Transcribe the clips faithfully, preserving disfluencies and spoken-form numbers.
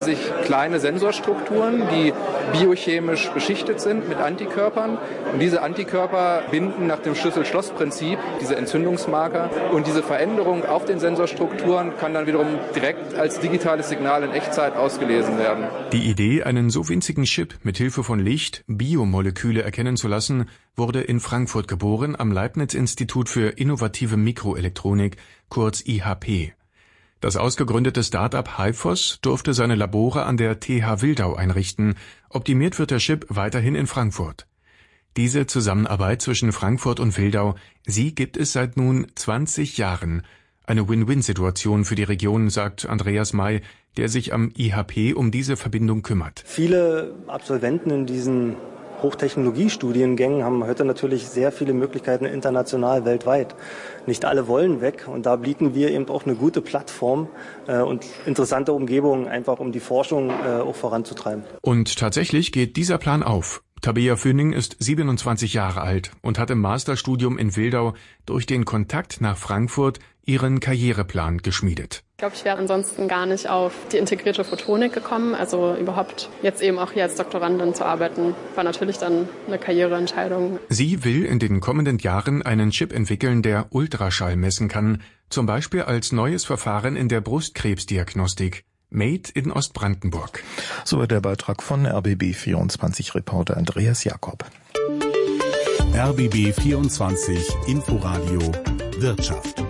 sich kleine Sensorstrukturen, die biochemisch beschichtet sind mit Antikörpern. Und diese Antikörper binden nach dem Schlüssel-Schloss-Prinzip diese Entzündungsmarker. Und diese Veränderung auf den Sensorstrukturen kann dann wiederum direkt als digitales Signal in Echtzeit ausgelesen werden. Die Idee, einen so winzigen Chip mit Hilfe von Licht Biomoleküle erkennen zu lassen, wurde in Frankfurt geboren am Leibniz-Institut für innovative Mikroelektronik, kurz I H P. Das ausgegründete Start-up Hyphos durfte seine Labore an der T H Wildau einrichten. Optimiert wird der Chip weiterhin in Frankfurt. Diese Zusammenarbeit zwischen Frankfurt und Wildau, sie gibt es seit nun zwanzig Jahren. Eine Win-Win-Situation für die Region, sagt Andreas May, der sich am I H P um diese Verbindung kümmert. Viele Absolventen in diesen Hochtechnologiestudiengängen haben heute natürlich sehr viele Möglichkeiten international, weltweit. Nicht alle wollen weg und da bieten wir eben auch eine gute Plattform äh, und interessante Umgebungen, einfach um die Forschung äh, auch voranzutreiben. Und tatsächlich geht dieser Plan auf. Tabea Föning ist siebenundzwanzig Jahre alt und hat im Masterstudium in Wildau durch den Kontakt nach Frankfurt ihren Karriereplan geschmiedet. Ich glaube, ich wäre ansonsten gar nicht auf die integrierte Photonik gekommen. Also überhaupt jetzt eben auch hier als Doktorandin zu arbeiten, war natürlich dann eine Karriereentscheidung. Sie will in den kommenden Jahren einen Chip entwickeln, der Ultraschall messen kann, zum Beispiel als neues Verfahren in der Brustkrebsdiagnostik. Made in Ostbrandenburg. So der Beitrag von R B B vierundzwanzig-Reporter Andreas Jakob. R B B vierundzwanzig Inforadio Wirtschaft.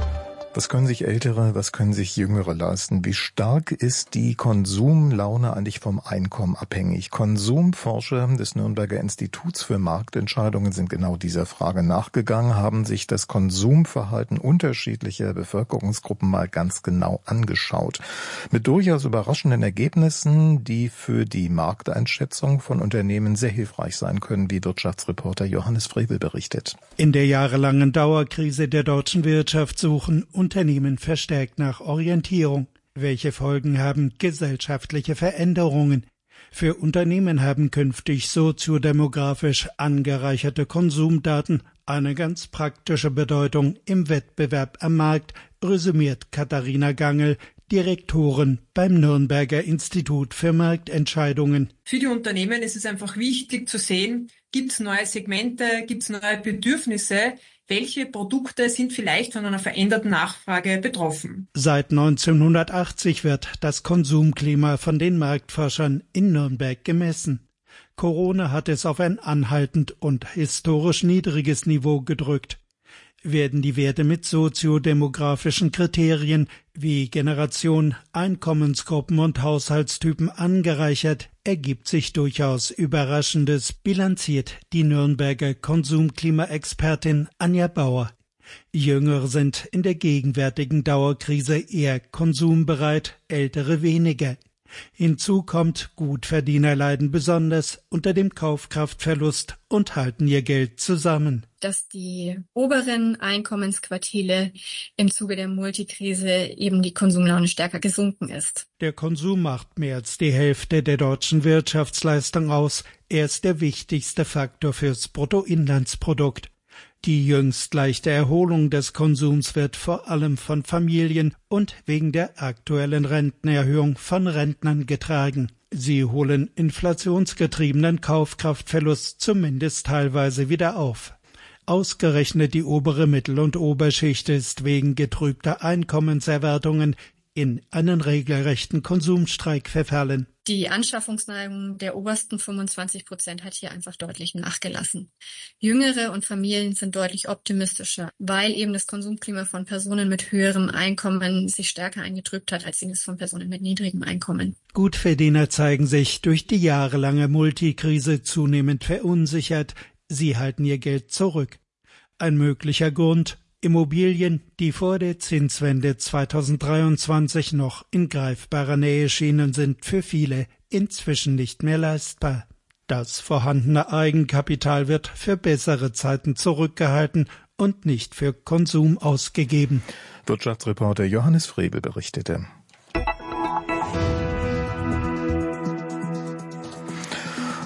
Was können sich Ältere, was können sich Jüngere leisten? Wie stark ist die Konsumlaune eigentlich vom Einkommen abhängig? Konsumforscher des Nürnberger Instituts für Marktentscheidungen sind genau dieser Frage nachgegangen, haben sich das Konsumverhalten unterschiedlicher Bevölkerungsgruppen mal ganz genau angeschaut. Mit durchaus überraschenden Ergebnissen, die für die Markteinschätzung von Unternehmen sehr hilfreich sein können, wie Wirtschaftsreporter Johannes Frevel berichtet. In der jahrelangen Dauerkrise der deutschen Wirtschaft suchen Unternehmen verstärkt nach Orientierung. Welche Folgen haben gesellschaftliche Veränderungen? Für Unternehmen haben künftig soziodemografisch angereicherte Konsumdaten eine ganz praktische Bedeutung im Wettbewerb am Markt, resümiert Katharina Gangel, Direktorin beim Nürnberger Institut für Marktentscheidungen. Für die Unternehmen ist es einfach wichtig zu sehen, gibt es neue Segmente, gibt es neue Bedürfnisse, welche Produkte sind vielleicht von einer veränderten Nachfrage betroffen. Seit neunzehnhundertachtzig wird das Konsumklima von den Marktforschern in Nürnberg gemessen. Corona hat es auf ein anhaltend und historisch niedriges Niveau gedrückt. Werden die Werte mit soziodemografischen Kriterien wie Generation, Einkommensgruppen und Haushaltstypen angereichert, ergibt sich durchaus Überraschendes, bilanziert die Nürnberger Konsumklimaexpertin Anja Bauer. Jüngere sind in der gegenwärtigen Dauerkrise eher konsumbereit, Ältere weniger. Hinzu kommt, Gutverdiener leiden besonders unter dem Kaufkraftverlust und halten ihr Geld zusammen. Dass die oberen Einkommensquartile im Zuge der Multikrise eben die Konsumlaune stärker gesunken ist. Der Konsum macht mehr als die Hälfte der deutschen Wirtschaftsleistung aus. Er ist der wichtigste Faktor fürs Bruttoinlandsprodukt. Die jüngst leichte Erholung des Konsums wird vor allem von Familien und wegen der aktuellen Rentenerhöhung von Rentnern getragen. Sie holen inflationsgetriebenen Kaufkraftverlust zumindest teilweise wieder auf. Ausgerechnet die obere Mittel- und Oberschicht ist wegen getrübter Einkommenserwartungen in einen regelrechten Konsumstreik verfallen. Die Anschaffungsneigung der obersten fünfundzwanzig Prozent hat hier einfach deutlich nachgelassen. Jüngere und Familien sind deutlich optimistischer, weil eben das Konsumklima von Personen mit höherem Einkommen sich stärker eingetrübt hat, als jenes von Personen mit niedrigem Einkommen. Gutverdiener zeigen sich durch die jahrelange Multikrise zunehmend verunsichert. Sie halten ihr Geld zurück. Ein möglicher Grund: Immobilien, die vor der Zinswende zweitausenddreiundzwanzig noch in greifbarer Nähe schienen, sind für viele inzwischen nicht mehr leistbar. Das vorhandene Eigenkapital wird für bessere Zeiten zurückgehalten und nicht für Konsum ausgegeben. Wirtschaftsreporter Johannes Frevel berichtete.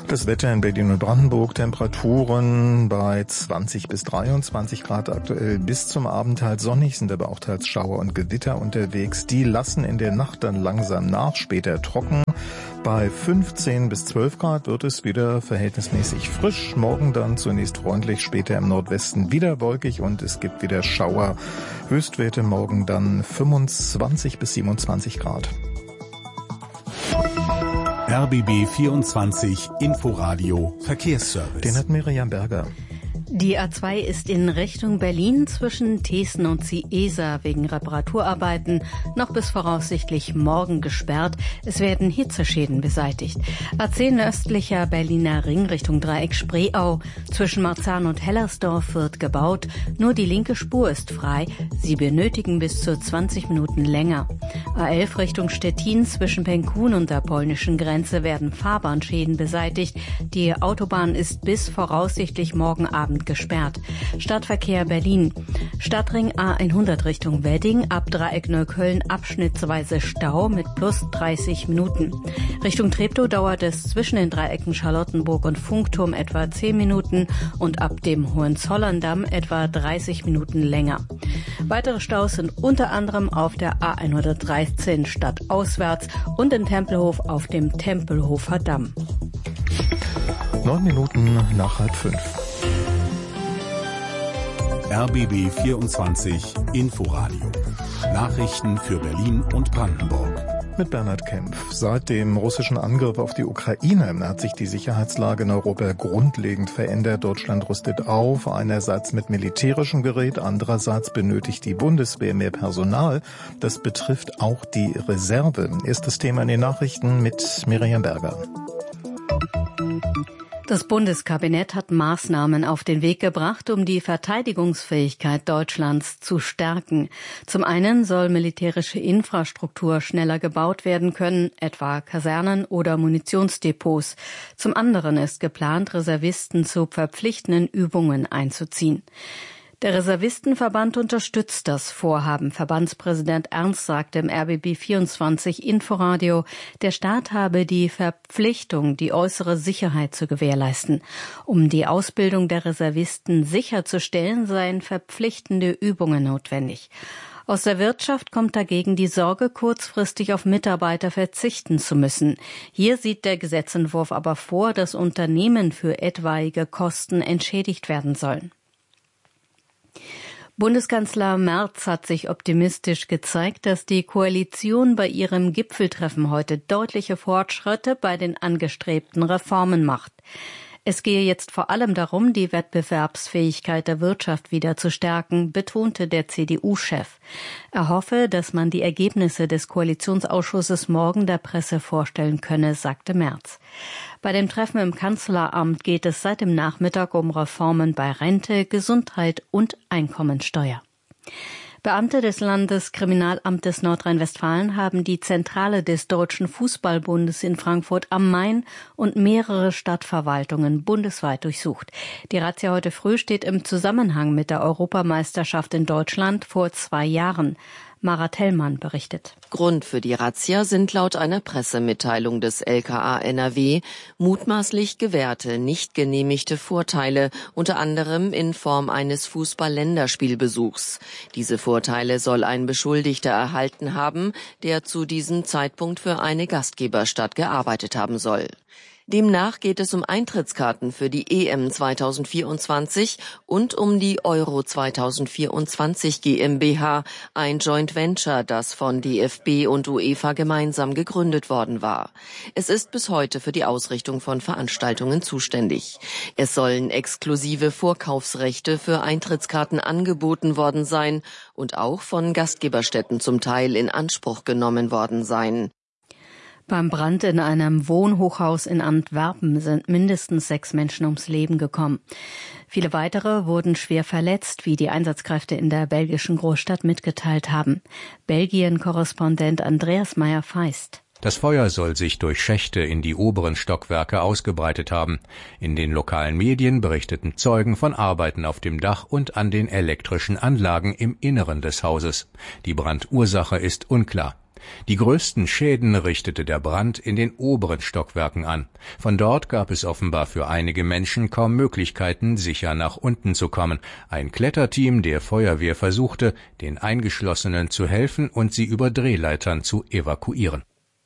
Das Wetter in Berlin und Brandenburg, Temperaturen bei zwanzig bis dreiundzwanzig Grad aktuell, bis zum Abend teils sonnig, sind aber auch teils Schauer und Gewitter unterwegs. Die lassen in der Nacht dann langsam nach, später trocken. Bei fünfzehn bis zwölf Grad wird es wieder verhältnismäßig frisch. Morgen dann zunächst freundlich, später im Nordwesten wieder wolkig und es gibt wieder Schauer. Höchstwerte morgen dann fünfundzwanzig bis siebenundzwanzig Grad. R B B vierundzwanzig Inforadio Verkehrsservice. Den hat Miriam Berger. Die A zwei ist in Richtung Berlin zwischen Thesen und Ciesa wegen Reparaturarbeiten noch bis voraussichtlich morgen gesperrt. Es werden Hitzeschäden beseitigt. A zehn östlicher Berliner Ring Richtung Dreieck Spreeau. Zwischen Marzahn und Hellersdorf wird gebaut. Nur die linke Spur ist frei. Sie benötigen bis zu zwanzig Minuten länger. A elf Richtung Stettin zwischen Penkun und der polnischen Grenze werden Fahrbahnschäden beseitigt. Die Autobahn ist bis voraussichtlich morgen Abend gesperrt. Stadtverkehr Berlin. Stadtring A hundert Richtung Wedding, ab Dreieck Neukölln abschnittsweise Stau mit plus dreißig Minuten. Richtung Treptow dauert es zwischen den Dreiecken Charlottenburg und Funkturm etwa zehn Minuten und ab dem Hohenzollerndamm etwa dreißig Minuten länger. Weitere Staus sind unter anderem auf der A hundertdreizehn stadtauswärts und in Tempelhof auf dem Tempelhofer Damm. Neun Minuten nach halb fünf. R B B vierundzwanzig Inforadio. Nachrichten für Berlin und Brandenburg. Mit Bernhard Kempf. Seit dem russischen Angriff auf die Ukraine hat sich die Sicherheitslage in Europa grundlegend verändert. Deutschland rüstet auf, einerseits mit militärischem Gerät, andererseits benötigt die Bundeswehr mehr Personal. Das betrifft auch die Reserve. Erstes Thema in den Nachrichten mit Miriam Berger. Das Bundeskabinett hat Maßnahmen auf den Weg gebracht, um die Verteidigungsfähigkeit Deutschlands zu stärken. Zum einen soll militärische Infrastruktur schneller gebaut werden können, etwa Kasernen oder Munitionsdepots. Zum anderen ist geplant, Reservisten zu verpflichtenden Übungen einzuziehen. Der Reservistenverband unterstützt das Vorhaben. Verbandspräsident Ernst sagte im R B B vierundzwanzig Inforadio, der Staat habe die Verpflichtung, die äußere Sicherheit zu gewährleisten. Um die Ausbildung der Reservisten sicherzustellen, seien verpflichtende Übungen notwendig. Aus der Wirtschaft kommt dagegen die Sorge, kurzfristig auf Mitarbeiter verzichten zu müssen. Hier sieht der Gesetzentwurf aber vor, dass Unternehmen für etwaige Kosten entschädigt werden sollen. Bundeskanzler Merz hat sich optimistisch gezeigt, dass die Koalition bei ihrem Gipfeltreffen heute deutliche Fortschritte bei den angestrebten Reformen macht. Es gehe jetzt vor allem darum, die Wettbewerbsfähigkeit der Wirtschaft wieder zu stärken, betonte der C D U-Chef. Er hoffe, dass man die Ergebnisse des Koalitionsausschusses morgen der Presse vorstellen könne, sagte Merz. Bei dem Treffen im Kanzleramt geht es seit dem Nachmittag um Reformen bei Rente, Gesundheit und Einkommensteuer. Beamte des Landeskriminalamtes Nordrhein-Westfalen haben die Zentrale des Deutschen Fußballbundes in Frankfurt am Main und mehrere Stadtverwaltungen bundesweit durchsucht. Die Razzia heute früh steht im Zusammenhang mit der Europameisterschaft in Deutschland vor zwei Jahren. Mara Tellmann berichtet. Grund für die Razzia sind laut einer Pressemitteilung des L K A N R W mutmaßlich gewährte, nicht genehmigte Vorteile, unter anderem in Form eines Fußball-Länderspielbesuchs. Diese Vorteile soll ein Beschuldigter erhalten haben, der zu diesem Zeitpunkt für eine Gastgeberstadt gearbeitet haben soll. Demnach geht es um Eintrittskarten für die E M zweitausendvierundzwanzig und um die Euro zweitausendvierundzwanzig GmbH, ein Joint Venture, das von D F B und UEFA gemeinsam gegründet worden war. Es ist bis heute für die Ausrichtung von Veranstaltungen zuständig. Es sollen exklusive Vorkaufsrechte für Eintrittskarten angeboten worden sein und auch von Gastgeberstätten zum Teil in Anspruch genommen worden sein. Beim Brand in einem Wohnhochhaus in Antwerpen sind mindestens sechs Menschen ums Leben gekommen. Viele weitere wurden schwer verletzt, wie die Einsatzkräfte in der belgischen Großstadt mitgeteilt haben. Belgien-Korrespondent Andreas Meyer-Feist. Das Feuer soll sich durch Schächte in die oberen Stockwerke ausgebreitet haben. In den lokalen Medien berichteten Zeugen von Arbeiten auf dem Dach und an den elektrischen Anlagen im Inneren des Hauses. Die Brandursache ist unklar. Die größten Schäden richtete der Brand in den oberen Stockwerken an. Von dort gab es offenbar für einige Menschen kaum Möglichkeiten, sicher nach unten zu kommen. Ein Kletterteam der Feuerwehr versuchte, den Eingeschlossenen zu helfen und sie über Drehleitern zu evakuieren.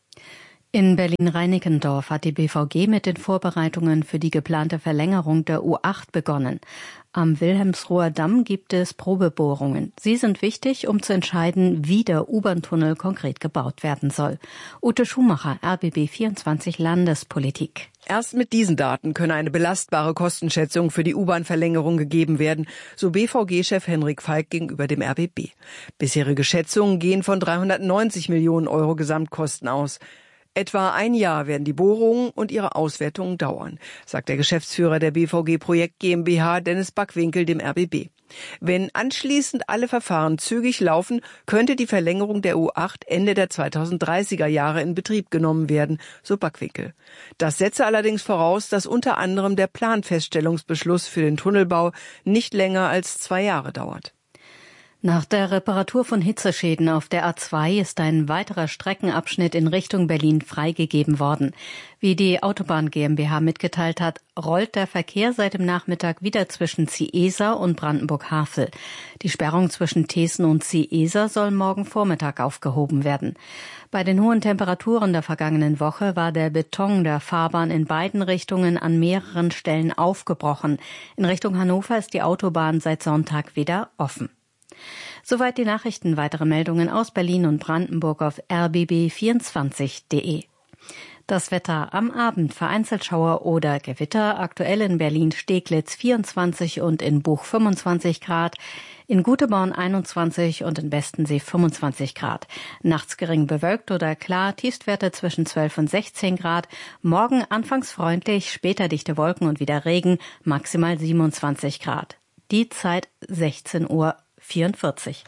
In Berlin-Reinickendorf hat die B V G mit den Vorbereitungen für die geplante Verlängerung der U acht begonnen. Am Wilhelmsruher Damm gibt es Probebohrungen. Sie sind wichtig, um zu entscheiden, wie der U-Bahn-Tunnel konkret gebaut werden soll. Ute Schumacher, R B B vierundzwanzig Landespolitik. Erst mit diesen Daten könne eine belastbare Kostenschätzung für die U-Bahn-Verlängerung gegeben werden, so B V G-Chef Henrik Falk gegenüber dem R B B. Bisherige Schätzungen gehen von dreihundertneunzig Millionen Euro Gesamtkosten aus. Etwa ein Jahr werden die Bohrungen und ihre Auswertungen dauern, sagt der Geschäftsführer der B V G Projekt GmbH Dennis Backwinkel dem R B B. Wenn anschließend alle Verfahren zügig laufen, könnte die Verlängerung der U acht Ende der zweitausenddreißiger Jahre in Betrieb genommen werden, so Backwinkel. Das setze allerdings voraus, dass unter anderem der Planfeststellungsbeschluss für den Tunnelbau nicht länger als zwei Jahre dauert. Nach der Reparatur von Hitzeschäden auf der A zwei ist ein weiterer Streckenabschnitt in Richtung Berlin freigegeben worden. Wie die Autobahn GmbH mitgeteilt hat, rollt der Verkehr seit dem Nachmittag wieder zwischen Ziehesa und Brandenburg-Havel. Die Sperrung zwischen Thesen und Ziehesa soll morgen Vormittag aufgehoben werden. Bei den hohen Temperaturen der vergangenen Woche war der Beton der Fahrbahn in beiden Richtungen an mehreren Stellen aufgebrochen. In Richtung Hannover ist die Autobahn seit Sonntag wieder offen. Soweit die Nachrichten. Weitere Meldungen aus Berlin und Brandenburg auf r b b vierundzwanzig punkt d e. Das Wetter am Abend, vereinzelt Schauer oder Gewitter, aktuell in Berlin-Steglitz vierundzwanzig und in Buch fünfundzwanzig Grad, in Guteborn einundzwanzig und in Bestensee fünfundzwanzig Grad. Nachts gering bewölkt oder klar, Tiefstwerte zwischen zwölf und sechzehn Grad. Morgen anfangs freundlich, später dichte Wolken und wieder Regen, maximal siebenundzwanzig Grad. Die Zeit sechzehn Uhr vierundvierzig.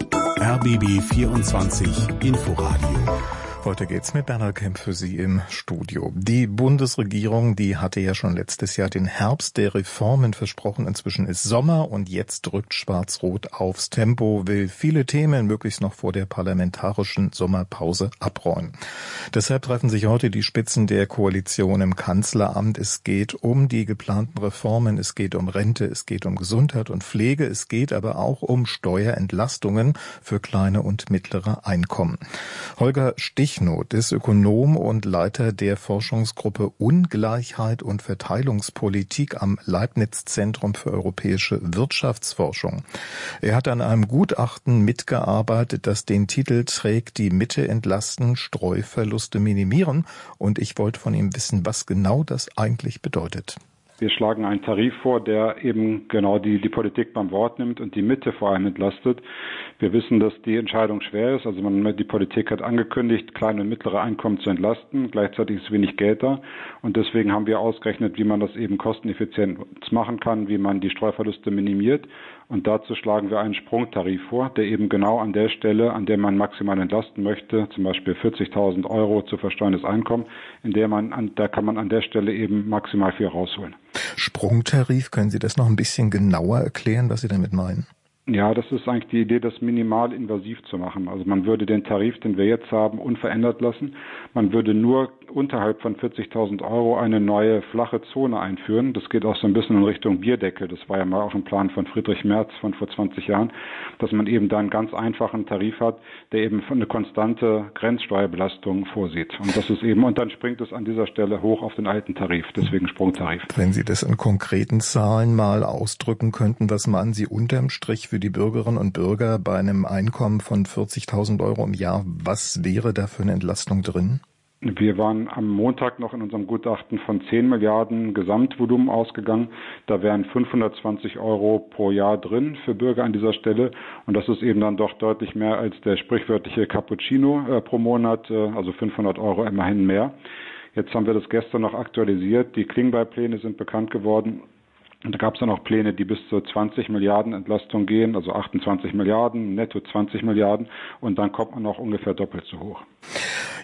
R B B vierundzwanzig Inforadio. Heute geht's mit Bernhard Kemp für Sie im Studio. Die Bundesregierung, die hatte ja schon letztes Jahr den Herbst der Reformen versprochen. Inzwischen ist Sommer und jetzt drückt Schwarz-Rot aufs Tempo, will viele Themen möglichst noch vor der parlamentarischen Sommerpause abräumen. Deshalb treffen sich heute die Spitzen der Koalition im Kanzleramt. Es geht um die geplanten Reformen, es geht um Rente, es geht um Gesundheit und Pflege, es geht aber auch um Steuerentlastungen für kleine und mittlere Einkommen. Holger Stich ist Ökonom und Leiter der Forschungsgruppe Ungleichheit und Verteilungspolitik am Leibniz-Zentrum für europäische Wirtschaftsforschung. Er hat an einem Gutachten mitgearbeitet, das den Titel trägt: Die Mitte entlasten, Streuverluste minimieren. Und ich wollte von ihm wissen, was genau das eigentlich bedeutet. Wir schlagen einen Tarif vor, der eben genau die, die Politik beim Wort nimmt und die Mitte vor allem entlastet. Wir wissen, dass die Entscheidung schwer ist. Also man, die Politik hat angekündigt, kleine und mittlere Einkommen zu entlasten. Gleichzeitig ist wenig Geld da. Und deswegen haben wir ausgerechnet, wie man das eben kosteneffizient machen kann, wie man die Streuverluste minimiert. Und dazu schlagen wir einen Sprungtarif vor, der eben genau an der Stelle, an der man maximal entlasten möchte, zum Beispiel vierzigtausend Euro zu versteuerndes Einkommen, in der man, an, da kann man an der Stelle eben maximal viel rausholen. Sprungtarif, können Sie das noch ein bisschen genauer erklären, was Sie damit meinen? Ja, das ist eigentlich die Idee, das minimal invasiv zu machen. Also man würde den Tarif, den wir jetzt haben, unverändert lassen. Man würde nur unterhalb von vierzigtausend Euro eine neue flache Zone einführen. Das geht auch so ein bisschen in Richtung Bierdeckel. Das war ja mal auch ein Plan von Friedrich Merz von vor zwanzig Jahren, dass man eben da einen ganz einfachen Tarif hat, der eben eine konstante Grenzsteuerbelastung vorsieht. Und das ist eben, und dann springt es an dieser Stelle hoch auf den alten Tarif, deswegen Sprungtarif. Wenn Sie das in konkreten Zahlen mal ausdrücken könnten, was meinen Sie unterm Strich für die Bürgerinnen und Bürger bei einem Einkommen von vierzigtausend Euro im Jahr? Was wäre da für eine Entlastung drin? Wir waren am Montag noch in unserem Gutachten von zehn Milliarden Gesamtvolumen ausgegangen. Da wären fünfhundertzwanzig Euro pro Jahr drin für Bürger an dieser Stelle. Und das ist eben dann doch deutlich mehr als der sprichwörtliche Cappuccino äh, pro Monat, äh, also fünfhundert Euro immerhin mehr. Jetzt haben wir das gestern noch aktualisiert. Die Klingbeil-Pläne sind bekannt geworden. Und da gab es dann auch Pläne, die bis zu zwanzig Milliarden Entlastung gehen, also achtundzwanzig Milliarden, netto zwanzig Milliarden. Und dann kommt man noch ungefähr doppelt so hoch.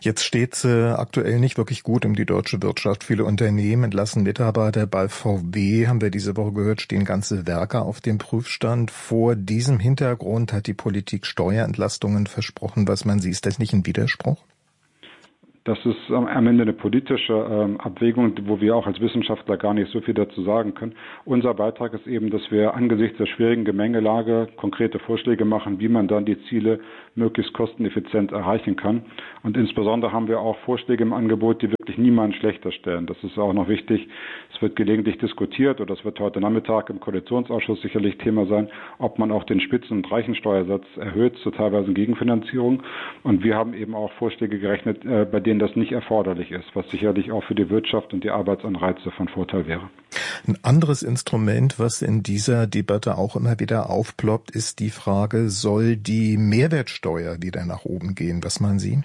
Jetzt steht es äh, aktuell nicht wirklich gut um die deutsche Wirtschaft. Viele Unternehmen entlassen Mitarbeiter. Bei V W, haben wir diese Woche gehört, stehen ganze Werke auf dem Prüfstand. Vor diesem Hintergrund hat die Politik Steuerentlastungen versprochen. Was man sieht, ist das nicht ein Widerspruch? Das ist am Ende eine politische ähm, Abwägung, wo wir auch als Wissenschaftler gar nicht so viel dazu sagen können. Unser Beitrag ist eben, dass wir angesichts der schwierigen Gemengelage konkrete Vorschläge machen, wie man dann die Ziele möglichst kosteneffizient erreichen kann. Und insbesondere haben wir auch Vorschläge im Angebot, die wirklich niemanden schlechter stellen. Das ist auch noch wichtig. Es wird gelegentlich diskutiert, oder es wird heute Nachmittag im Koalitionsausschuss sicherlich Thema sein, ob man auch den Spitzen- und Reichensteuersatz erhöht, zur teilweise Gegenfinanzierung. Und wir haben eben auch Vorschläge gerechnet, äh, bei denen das nicht erforderlich ist, was sicherlich auch für die Wirtschaft und die Arbeitsanreize von Vorteil wäre. Ein anderes Instrument, was in dieser Debatte auch immer wieder aufploppt, ist die Frage, soll die Mehrwertsteuer wieder nach oben gehen? Was meinen Sie?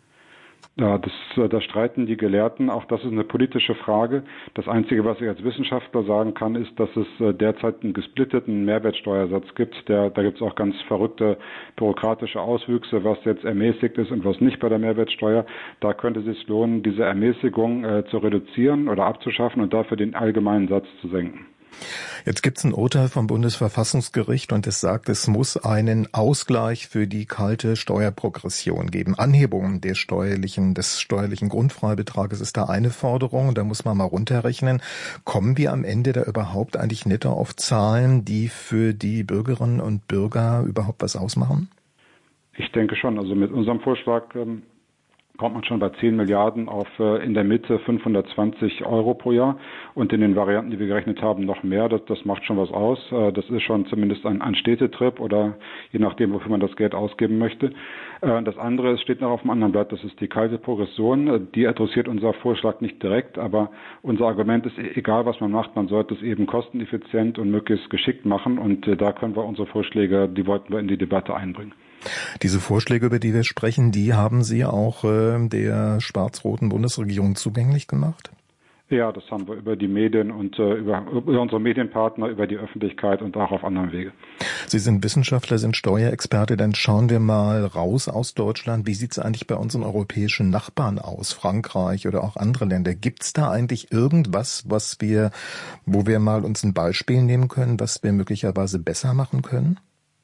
Ja, das, da streiten die Gelehrten. Auch das ist eine politische Frage. Das Einzige, was ich als Wissenschaftler sagen kann, ist, dass es derzeit einen gesplitteten Mehrwertsteuersatz gibt. Der, da gibt es auch ganz verrückte bürokratische Auswüchse, was jetzt ermäßigt ist und was nicht bei der Mehrwertsteuer. Da könnte es sich lohnen, diese Ermäßigung äh, zu reduzieren oder abzuschaffen und dafür den allgemeinen Satz zu senken. Jetzt gibt es ein Urteil vom Bundesverfassungsgericht und es sagt, es muss einen Ausgleich für die kalte Steuerprogression geben. Anhebung der steuerlichen, des steuerlichen Grundfreibetrages ist da eine Forderung. Da muss man mal runterrechnen. Kommen wir am Ende da überhaupt eigentlich netto auf Zahlen, die für die Bürgerinnen und Bürger überhaupt was ausmachen? Ich denke schon. Also mit unserem Vorschlag ähm kommt man schon bei zehn Milliarden auf äh, in der Mitte fünfhundertzwanzig Euro pro Jahr und in den Varianten, die wir gerechnet haben, noch mehr. Das, das macht schon was aus. Äh, das ist schon zumindest ein, ein Städtetrip oder je nachdem, wofür man das Geld ausgeben möchte. Äh, das andere, es steht noch auf dem anderen Blatt, das ist die kalte Progression. Die adressiert unser Vorschlag nicht direkt, aber unser Argument ist, egal was man macht, man sollte es eben kosteneffizient und möglichst geschickt machen und äh, da können wir unsere Vorschläge, die wollten wir in die Debatte einbringen. Diese Vorschläge, über die wir sprechen, die haben Sie auch äh, der schwarz-roten Bundesregierung zugänglich gemacht? Ja, das haben wir über die Medien und äh, über, über unsere Medienpartner, über die Öffentlichkeit und auch auf anderem Wege. Sie sind Wissenschaftler, sind Steuerexperte. Dann schauen wir mal raus aus Deutschland. Wie sieht es eigentlich bei unseren europäischen Nachbarn aus, Frankreich oder auch andere Länder? Gibt es da eigentlich irgendwas, was wir, wo wir mal uns ein Beispiel nehmen können, was wir möglicherweise besser machen können?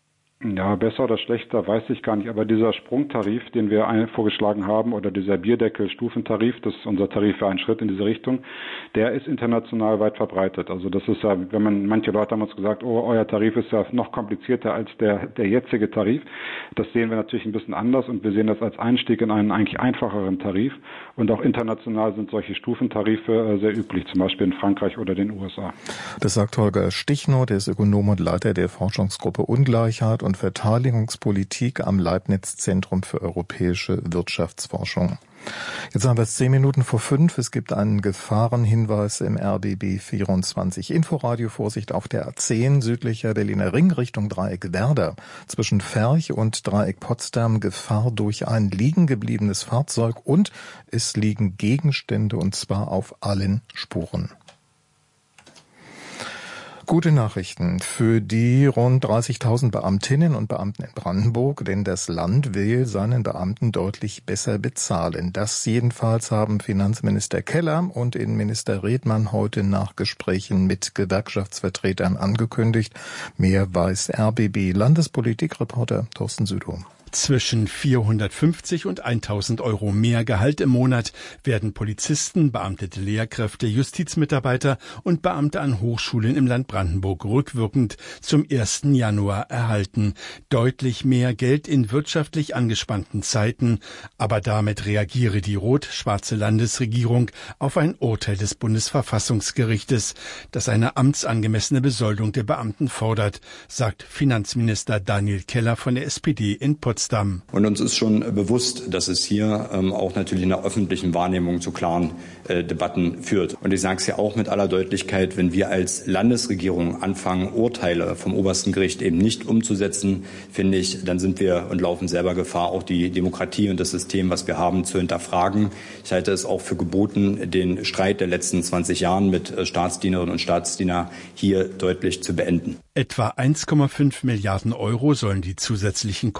Ja, besser oder schlechter, weiß ich gar nicht. Aber dieser Sprungtarif, den wir vorgeschlagen haben, oder dieser Bierdeckel-Stufentarif, das ist unser Tarif für einen Schritt in diese Richtung, der ist international weit verbreitet. Also das ist ja, wenn man, manche Leute haben uns gesagt, oh, euer Tarif ist ja noch komplizierter als der, der jetzige Tarif. Das sehen wir natürlich ein bisschen anders und wir sehen das als Einstieg in einen eigentlich einfacheren Tarif. Und auch international sind solche Stufentarife sehr üblich, zum Beispiel in Frankreich oder den U S A. Das sagt Holger Stichnow, der ist Ökonom und Leiter der Forschungsgruppe Ungleichheit und Verteidigungspolitik am Leibniz-Zentrum für europäische Wirtschaftsforschung. Jetzt haben wir es zehn Minuten vor fünf. Es gibt einen Gefahrenhinweis im R B B vierundzwanzig Inforadio. Vorsicht auf der A zehn, südlicher Berliner Ring, Richtung Dreieck Werder. Zwischen Ferch und Dreieck Potsdam Gefahr durch ein liegen gebliebenes Fahrzeug und es liegen Gegenstände und zwar auf allen Spuren. Gute Nachrichten für die rund dreißigtausend Beamtinnen und Beamten in Brandenburg, denn das Land will seinen Beamten deutlich besser bezahlen. Das jedenfalls haben Finanzminister Keller und Innenminister Redmann heute nach Gesprächen mit Gewerkschaftsvertretern angekündigt. Mehr weiß R B B-Landespolitikreporter Thorsten Südow. Zwischen vierhundertfünfzig und tausend Euro mehr Gehalt im Monat werden Polizisten, beamtete Lehrkräfte, Justizmitarbeiter und Beamte an Hochschulen im Land Brandenburg rückwirkend zum ersten Januar erhalten. Deutlich mehr Geld in wirtschaftlich angespannten Zeiten. Aber damit reagiere die rot-schwarze Landesregierung auf ein Urteil des Bundesverfassungsgerichtes, das eine amtsangemessene Besoldung der Beamten fordert, sagt Finanzminister Daniel Keller von der S P D in Potsdam. Und uns ist schon bewusst, dass es hier ähm, auch natürlich in der öffentlichen Wahrnehmung zu klaren äh, Debatten führt. Und ich sage es ja auch mit aller Deutlichkeit, wenn wir als Landesregierung anfangen, Urteile vom obersten Gericht eben nicht umzusetzen, finde ich, dann sind wir und laufen selber Gefahr, auch die Demokratie und das System, was wir haben, zu hinterfragen. Ich halte es auch für geboten, den Streit der letzten zwanzig Jahren mit äh, Staatsdienerinnen und Staatsdienern hier deutlich zu beenden. Etwa eins Komma fünf Milliarden Euro sollen die zusätzlichen Kosten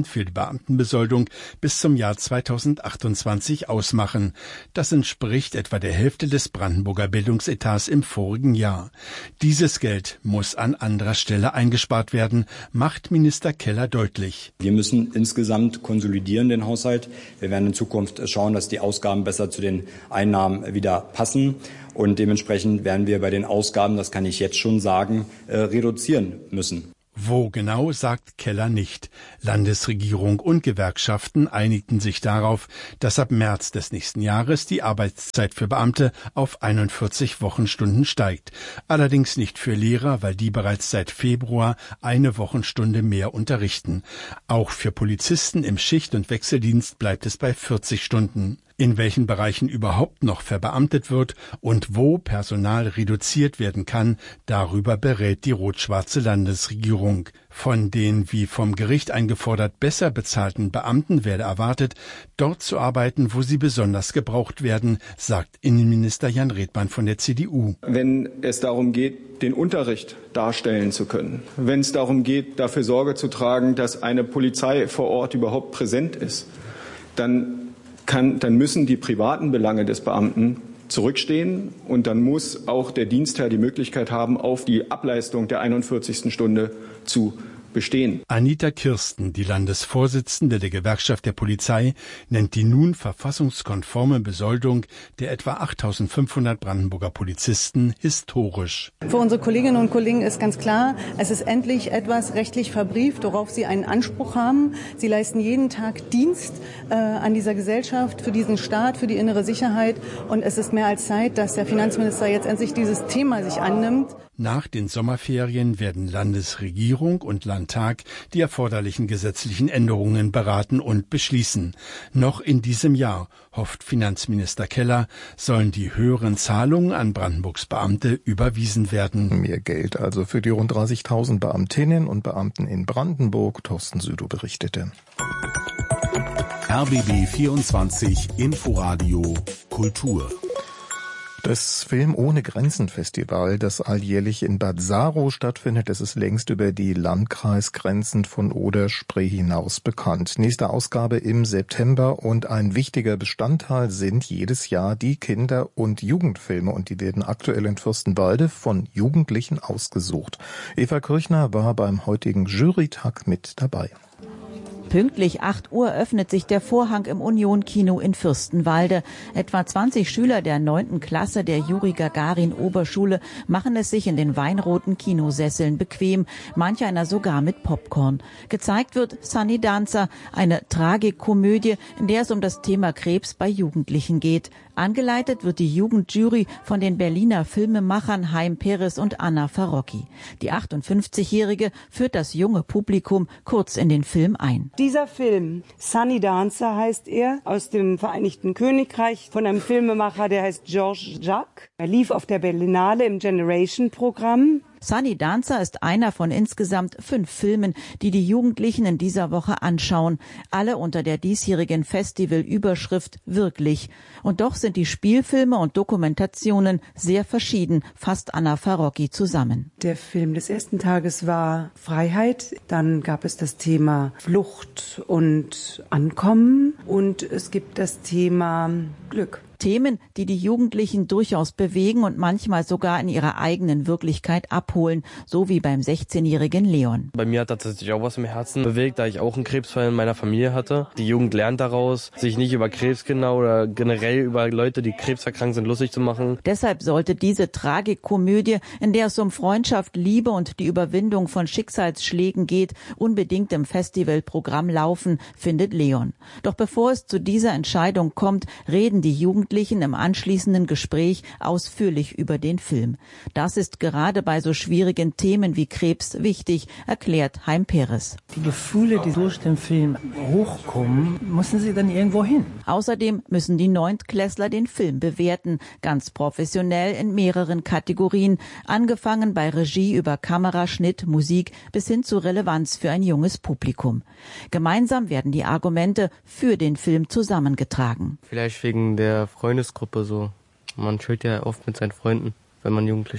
für die Beamtenbesoldung bis zum Jahr zweitausendachtundzwanzig ausmachen. Das entspricht etwa der Hälfte des Brandenburger Bildungsetats im vorigen Jahr. Dieses Geld muss an anderer Stelle eingespart werden, macht Minister Keller deutlich. Wir müssen insgesamt konsolidieren den Haushalt. Wir werden in Zukunft schauen, dass die Ausgaben besser zu den Einnahmen wieder passen. Und dementsprechend werden wir bei den Ausgaben, das kann ich jetzt schon sagen, äh, reduzieren müssen. Wo genau, sagt Keller nicht. Landesregierung und Gewerkschaften einigten sich darauf, dass ab März des nächsten Jahres die Arbeitszeit für Beamte auf einundvierzig Wochenstunden steigt. Allerdings nicht für Lehrer, weil die bereits seit Februar eine Wochenstunde mehr unterrichten. Auch für Polizisten im Schicht- und Wechseldienst bleibt es bei vierzig Stunden. In welchen Bereichen überhaupt noch verbeamtet wird und wo Personal reduziert werden kann, darüber berät die rot-schwarze Landesregierung. Von den wie vom Gericht eingefordert besser bezahlten Beamten werde erwartet, dort zu arbeiten, wo sie besonders gebraucht werden, sagt Innenminister Jan Redmann von der C D U. Wenn es darum geht, den Unterricht darstellen zu können, wenn es darum geht, dafür Sorge zu tragen, dass eine Polizei vor Ort überhaupt präsent ist, dann Kann, dann müssen die privaten Belange des Beamten zurückstehen und dann muss auch der Dienstherr die Möglichkeit haben, auf die Ableistung der einundvierzigsten Stunde zu bestehen. Anita Kirsten, die Landesvorsitzende der Gewerkschaft der Polizei, nennt die nun verfassungskonforme Besoldung der etwa achttausendfünfhundert Brandenburger Polizisten historisch. Für unsere Kolleginnen und Kollegen ist ganz klar, es ist endlich etwas rechtlich verbrieft, worauf sie einen Anspruch haben. Sie leisten jeden Tag Dienst äh, an dieser Gesellschaft, für diesen Staat, für die innere Sicherheit. Und es ist mehr als Zeit, dass der Finanzminister jetzt endlich dieses Thema sich annimmt. Nach den Sommerferien werden Landesregierung und Landtag die erforderlichen gesetzlichen Änderungen beraten und beschließen. Noch in diesem Jahr, hofft Finanzminister Keller, sollen die höheren Zahlungen an Brandenburgs Beamte überwiesen werden. Mehr Geld also für die rund dreißigtausend Beamtinnen und Beamten in Brandenburg. Thorsten Südow berichtete. R B B vierundzwanzig Inforadio Kultur. Das Film ohne Grenzen Festival, das alljährlich in Bad Saro stattfindet, das ist längst über die Landkreisgrenzen von Oder-Spree hinaus bekannt. Nächste Ausgabe im September und ein wichtiger Bestandteil sind jedes Jahr die Kinder- und Jugendfilme und die werden aktuell in Fürstenwalde von Jugendlichen ausgesucht. Eva Kirchner war beim heutigen Jurytag mit dabei. Pünktlich acht Uhr öffnet sich der Vorhang im Union-Kino in Fürstenwalde. Etwa zwanzig Schüler der neunten Klasse der Juri-Gagarin-Oberschule machen es sich in den weinroten Kinosesseln bequem, manch einer sogar mit Popcorn. Gezeigt wird Sunny Dancer, eine Tragikomödie, in der es um das Thema Krebs bei Jugendlichen geht. Angeleitet wird die Jugendjury von den Berliner Filmemachern Haim Peres und Anna Farocki. Die achtundfünfzigjährige führt das junge Publikum kurz in den Film ein. Dieser Film, Sunny Dancer heißt er, aus dem Vereinigten Königreich, von einem Filmemacher, der heißt Georges Jacques. Er lief auf der Berlinale im Generation-Programm. Sunny Dancer ist einer von insgesamt fünf Filmen, die die Jugendlichen in dieser Woche anschauen. Alle unter der diesjährigen Festivalüberschrift Wirklich. Und doch sind die Spielfilme und Dokumentationen sehr verschieden, fasst Anna Farocki zusammen. Der Film des ersten Tages war Freiheit. Dann gab es das Thema Flucht und Ankommen. Und es gibt das Thema Glück. Themen, die die Jugendlichen durchaus bewegen und manchmal sogar in ihrer eigenen Wirklichkeit abholen, so wie beim sechzehnjährigen Leon. Bei mir hat tatsächlich auch was im Herzen bewegt, da ich auch einen Krebsfall in meiner Familie hatte. Die Jugend lernt daraus, sich nicht über Krebskinder oder generell über Leute, die krebserkrankt sind, lustig zu machen. Deshalb sollte diese Tragikomödie, in der es um Freundschaft, Liebe und die Überwindung von Schicksalsschlägen geht, unbedingt im Festivalprogramm laufen, findet Leon. Doch bevor es zu dieser Entscheidung kommt, reden die Jugendlichen im anschließenden Gespräch ausführlich über den Film. Das ist gerade bei so schwierigen Themen wie Krebs wichtig, erklärt Haim Peres. Die Gefühle, die durch den Film hochkommen, müssen sie dann irgendwo hin. Außerdem müssen die Neuntklässler den Film bewerten, ganz professionell in mehreren Kategorien, angefangen bei Regie über Kameraschnitt, Musik bis hin zu Relevanz für ein junges Publikum. Gemeinsam werden die Argumente für den Film zusammengetragen. Vielleicht wegen der Freundesgruppe so. Man chillt ja oft mit seinen Freunden, wenn man jugendlich ist.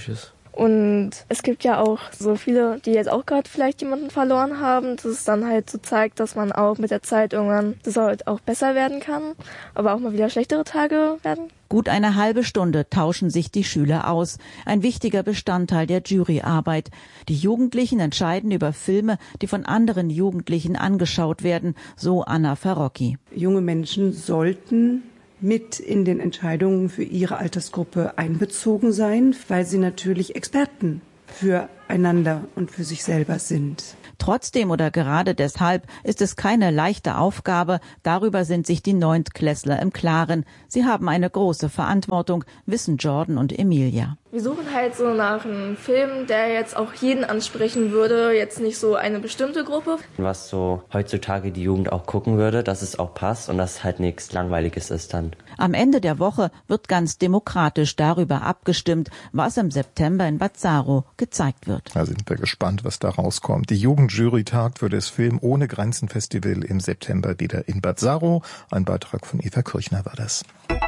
Und es gibt ja auch so viele, die jetzt auch gerade vielleicht jemanden verloren haben, dass es dann halt so zeigt, dass man auch mit der Zeit irgendwann, das halt auch besser werden kann, aber auch mal wieder schlechtere Tage werden. Gut eine halbe Stunde tauschen sich die Schüler aus. Ein wichtiger Bestandteil der Juryarbeit. Die Jugendlichen entscheiden über Filme, die von anderen Jugendlichen angeschaut werden, so Anna Farocki. Junge Menschen sollten mit in den Entscheidungen für ihre Altersgruppe einbezogen sein, weil sie natürlich Experten füreinander und für sich selber sind. Trotzdem oder gerade deshalb ist es keine leichte Aufgabe. Darüber sind sich die Neuntklässler im Klaren. Sie haben eine große Verantwortung, wissen Jordan und Emilia. Wir suchen halt so nach einem Film, der jetzt auch jeden ansprechen würde, jetzt nicht so eine bestimmte Gruppe. Was so heutzutage die Jugend auch gucken würde, dass es auch passt und dass halt nichts Langweiliges ist dann. Am Ende der Woche wird ganz demokratisch darüber abgestimmt, was im September in Bazzaro gezeigt wird. Da sind wir gespannt, was da rauskommt. Die Jugendjury tagt für das Film Ohne Grenzen Festival im September wieder in Bazzaro. Ein Beitrag von Eva Kirchner war das.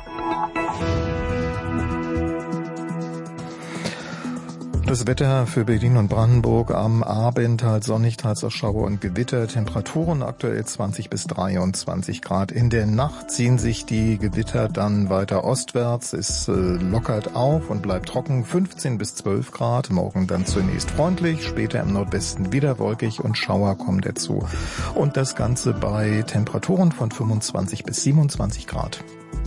Das Wetter für Berlin und Brandenburg am Abend teils sonnig, teils auch Schauer und Gewitter. Temperaturen aktuell zwanzig bis dreiundzwanzig Grad. In der Nacht ziehen sich die Gewitter dann weiter ostwärts. Es äh, lockert auf und bleibt trocken. fünfzehn bis zwölf Grad. Morgen dann zunächst freundlich, später im Nordwesten wieder wolkig und Schauer kommen dazu. Und das Ganze bei Temperaturen von fünfundzwanzig bis siebenundzwanzig Grad.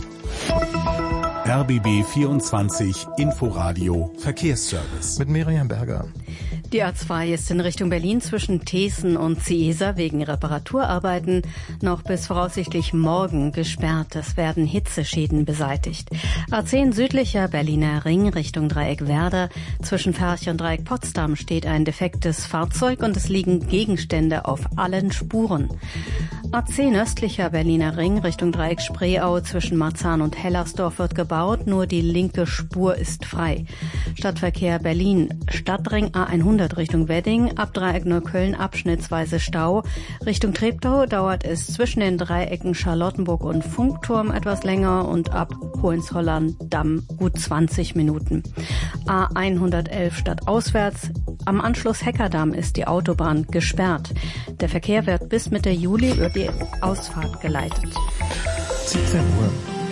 R B B vierundzwanzig Inforadio Verkehrsservice. Mit Miriam Berger. Die A zwei ist in Richtung Berlin zwischen Thesen und Ciesa wegen Reparaturarbeiten noch bis voraussichtlich morgen gesperrt. Es werden Hitzeschäden beseitigt. A zehn südlicher Berliner Ring Richtung Dreieck Werder. Zwischen Ferch und Dreieck Potsdam steht ein defektes Fahrzeug und es liegen Gegenstände auf allen Spuren. A zehn östlicher Berliner Ring Richtung Dreieck Spreeau zwischen Marzahn und Hellersdorf wird gebaut, nur die linke Spur ist frei. Stadtverkehr Berlin, Stadtring A hundert Richtung Wedding, ab Dreieck Neukölln abschnittsweise Stau. Richtung Treptow dauert es zwischen den Dreiecken Charlottenburg und Funkturm etwas länger und ab Hohenzollern-Damm gut zwanzig Minuten. A hundertelf stadtauswärts, am Anschluss Heckerdamm ist die Autobahn gesperrt. Der Verkehr wird bis Mitte Juli über die Ausfahrt geleitet. siebzehn Uhr.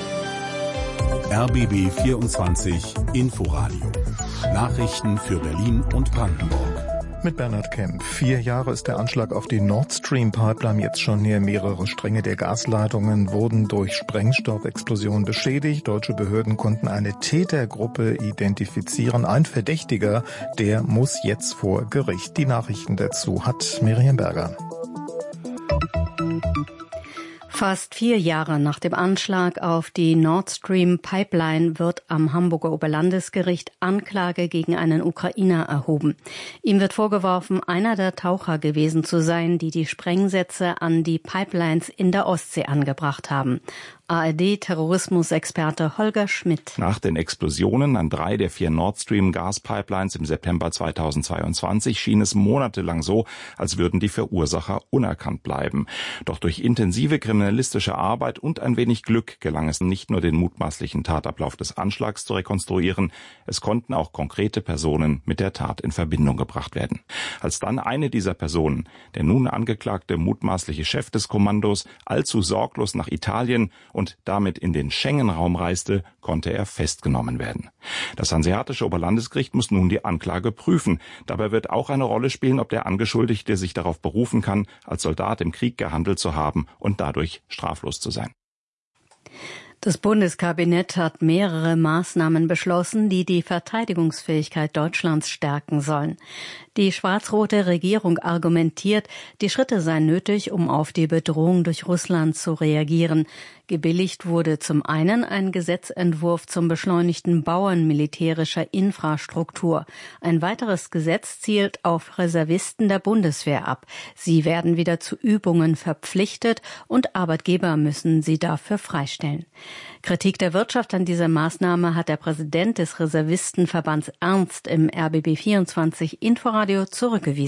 R B B vierundzwanzig Inforadio. Nachrichten für Berlin und Brandenburg. Mit Bernhard Kemp. Vier Jahre ist der Anschlag auf die Nord Stream Pipeline jetzt schon her. Mehrere Stränge der Gasleitungen wurden durch Sprengstoffexplosionen beschädigt. Deutsche Behörden konnten eine Tätergruppe identifizieren. Ein Verdächtiger, der muss jetzt vor Gericht. Die Nachrichten dazu hat Miriam Berger. Fast vier Jahre nach dem Anschlag auf die Nord Stream Pipeline wird am Hamburger Oberlandesgericht Anklage gegen einen Ukrainer erhoben. Ihm wird vorgeworfen, einer der Taucher gewesen zu sein, die die Sprengsätze an die Pipelines in der Ostsee angebracht haben. A R D-Terrorismusexperte Holger Schmidt. Nach den Explosionen an drei der vier Nord Stream Gaspipelines im September zweitausendzweiundzwanzig schien es monatelang so, als würden die Verursacher unerkannt bleiben. Doch durch intensive kriminalistische Arbeit und ein wenig Glück gelang es nicht nur, den mutmaßlichen Tatablauf des Anschlags zu rekonstruieren, es konnten auch konkrete Personen mit der Tat in Verbindung gebracht werden. Als dann eine dieser Personen, der nun angeklagte mutmaßliche Chef des Kommandos, allzu sorglos nach Italien und damit in den Schengen-Raum reiste, konnte er festgenommen werden. Das Hanseatische Oberlandesgericht muss nun die Anklage prüfen. Dabei wird auch eine Rolle spielen, ob der Angeschuldigte sich darauf berufen kann, als Soldat im Krieg gehandelt zu haben und dadurch straflos zu sein. Das Bundeskabinett hat mehrere Maßnahmen beschlossen, die die Verteidigungsfähigkeit Deutschlands stärken sollen. Die schwarz-rote Regierung argumentiert, die Schritte seien nötig, um auf die Bedrohung durch Russland zu reagieren. Gebilligt wurde zum einen ein Gesetzentwurf zum beschleunigten Bauen militärischer Infrastruktur. Ein weiteres Gesetz zielt auf Reservisten der Bundeswehr ab. Sie werden wieder zu Übungen verpflichtet und Arbeitgeber müssen sie dafür freistellen. Kritik der Wirtschaft an dieser Maßnahme hat der Präsident des Reservistenverbands Ernst im R B B vierundzwanzig Inforadio zurückgewiesen.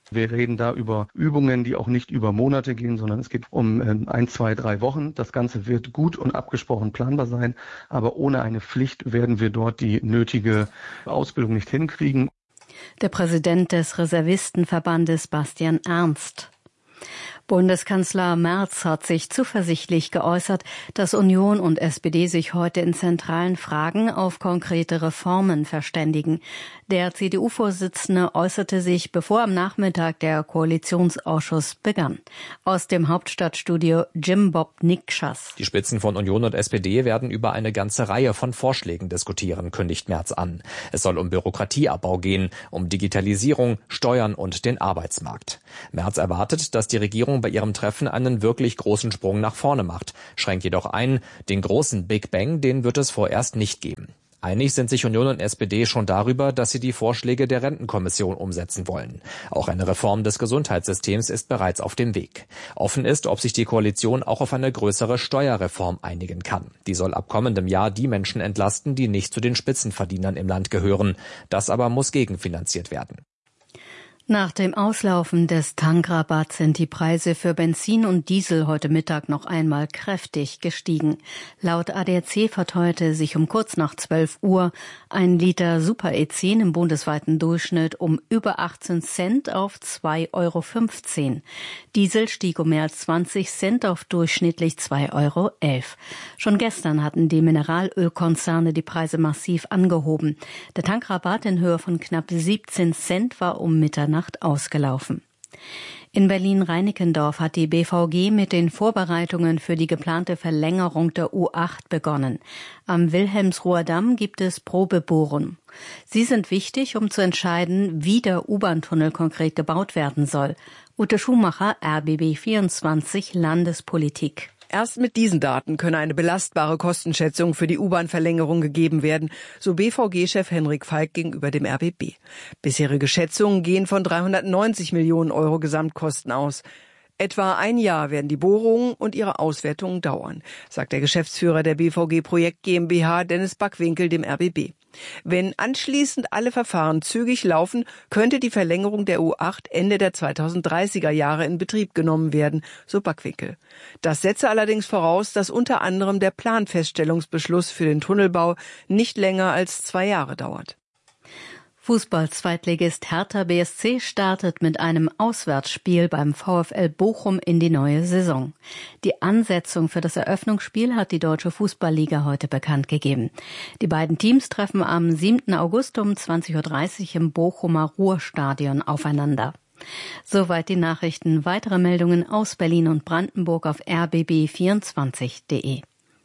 Wir reden da über Übungen, die auch nicht über Monate gehen, sondern es geht um ein, zwei, drei Wochen. Das Ganze wird gut und abgesprochen planbar sein, aber ohne eine Pflicht werden wir dort die nötige Ausbildung nicht hinkriegen. Der Präsident des Reservistenverbandes Bastian Ernst. Bundeskanzler Merz hat sich zuversichtlich geäußert, dass Union und S P D sich heute in zentralen Fragen auf konkrete Reformen verständigen. Der C D U-Vorsitzende äußerte sich, bevor am Nachmittag der Koalitionsausschuss begann. Aus dem Hauptstadtstudio Jim Bob Nikschas. Die Spitzen von Union und S P D werden über eine ganze Reihe von Vorschlägen diskutieren, kündigt Merz an. Es soll um Bürokratieabbau gehen, um Digitalisierung, Steuern und den Arbeitsmarkt. Merz erwartet, dass die Regierung bei ihrem Treffen einen wirklich großen Sprung nach vorne macht, schränkt jedoch ein, den großen Big Bang, den wird es vorerst nicht geben. Einig sind sich Union und S P D schon darüber, dass sie die Vorschläge der Rentenkommission umsetzen wollen. Auch eine Reform des Gesundheitssystems ist bereits auf dem Weg. Offen ist, ob sich die Koalition auch auf eine größere Steuerreform einigen kann. Die soll ab kommendem Jahr die Menschen entlasten, die nicht zu den Spitzenverdienern im Land gehören. Das aber muss gegenfinanziert werden. Nach dem Auslaufen des Tankrabatts sind die Preise für Benzin und Diesel heute Mittag noch einmal kräftig gestiegen. Laut A D A C verteuerte sich um kurz nach zwölf Uhr ein Liter Super E zehn im bundesweiten Durchschnitt um über achtzehn Cent auf zwei Euro fünfzehn. Diesel stieg um mehr als zwanzig Cent auf durchschnittlich zwei Euro elf. Schon gestern hatten die Mineralölkonzerne die Preise massiv angehoben. Der Tankrabatt in Höhe von knapp siebzehn Cent war um Mitternacht ausgelaufen. In Berlin-Reinickendorf hat die B V G mit den Vorbereitungen für die geplante Verlängerung der U acht begonnen. Am Wilhelmsruher Damm gibt es Probebohren. Sie sind wichtig, um zu entscheiden, wie der U-Bahn-Tunnel konkret gebaut werden soll. Ute Schumacher, R B B vierundzwanzig, Landespolitik. Erst mit diesen Daten könne eine belastbare Kostenschätzung für die U-Bahn-Verlängerung gegeben werden, so B V G-Chef Henrik Falk gegenüber dem R B B. Bisherige Schätzungen gehen von dreihundertneunzig Millionen Euro Gesamtkosten aus. Etwa ein Jahr werden die Bohrungen und ihre Auswertungen dauern, sagt der Geschäftsführer der B V G Projekt GmbH Dennis Backwinkel dem R B B. Wenn anschließend alle Verfahren zügig laufen, könnte die Verlängerung der U acht Ende der zweitausenddreißiger Jahre in Betrieb genommen werden, so Backwinkel. Das setze allerdings voraus, dass unter anderem der Planfeststellungsbeschluss für den Tunnelbau nicht länger als zwei Jahre dauert. Fußball-Zweitligist Hertha B S C startet mit einem Auswärtsspiel beim VfL Bochum in die neue Saison. Die Ansetzung für das Eröffnungsspiel hat die Deutsche Fußballliga heute bekannt gegeben. Die beiden Teams treffen am siebten August um zwanzig Uhr dreißig im Bochumer Ruhrstadion aufeinander. Soweit die Nachrichten. Weitere Meldungen aus Berlin und Brandenburg auf r b b vierundzwanzig punkt de.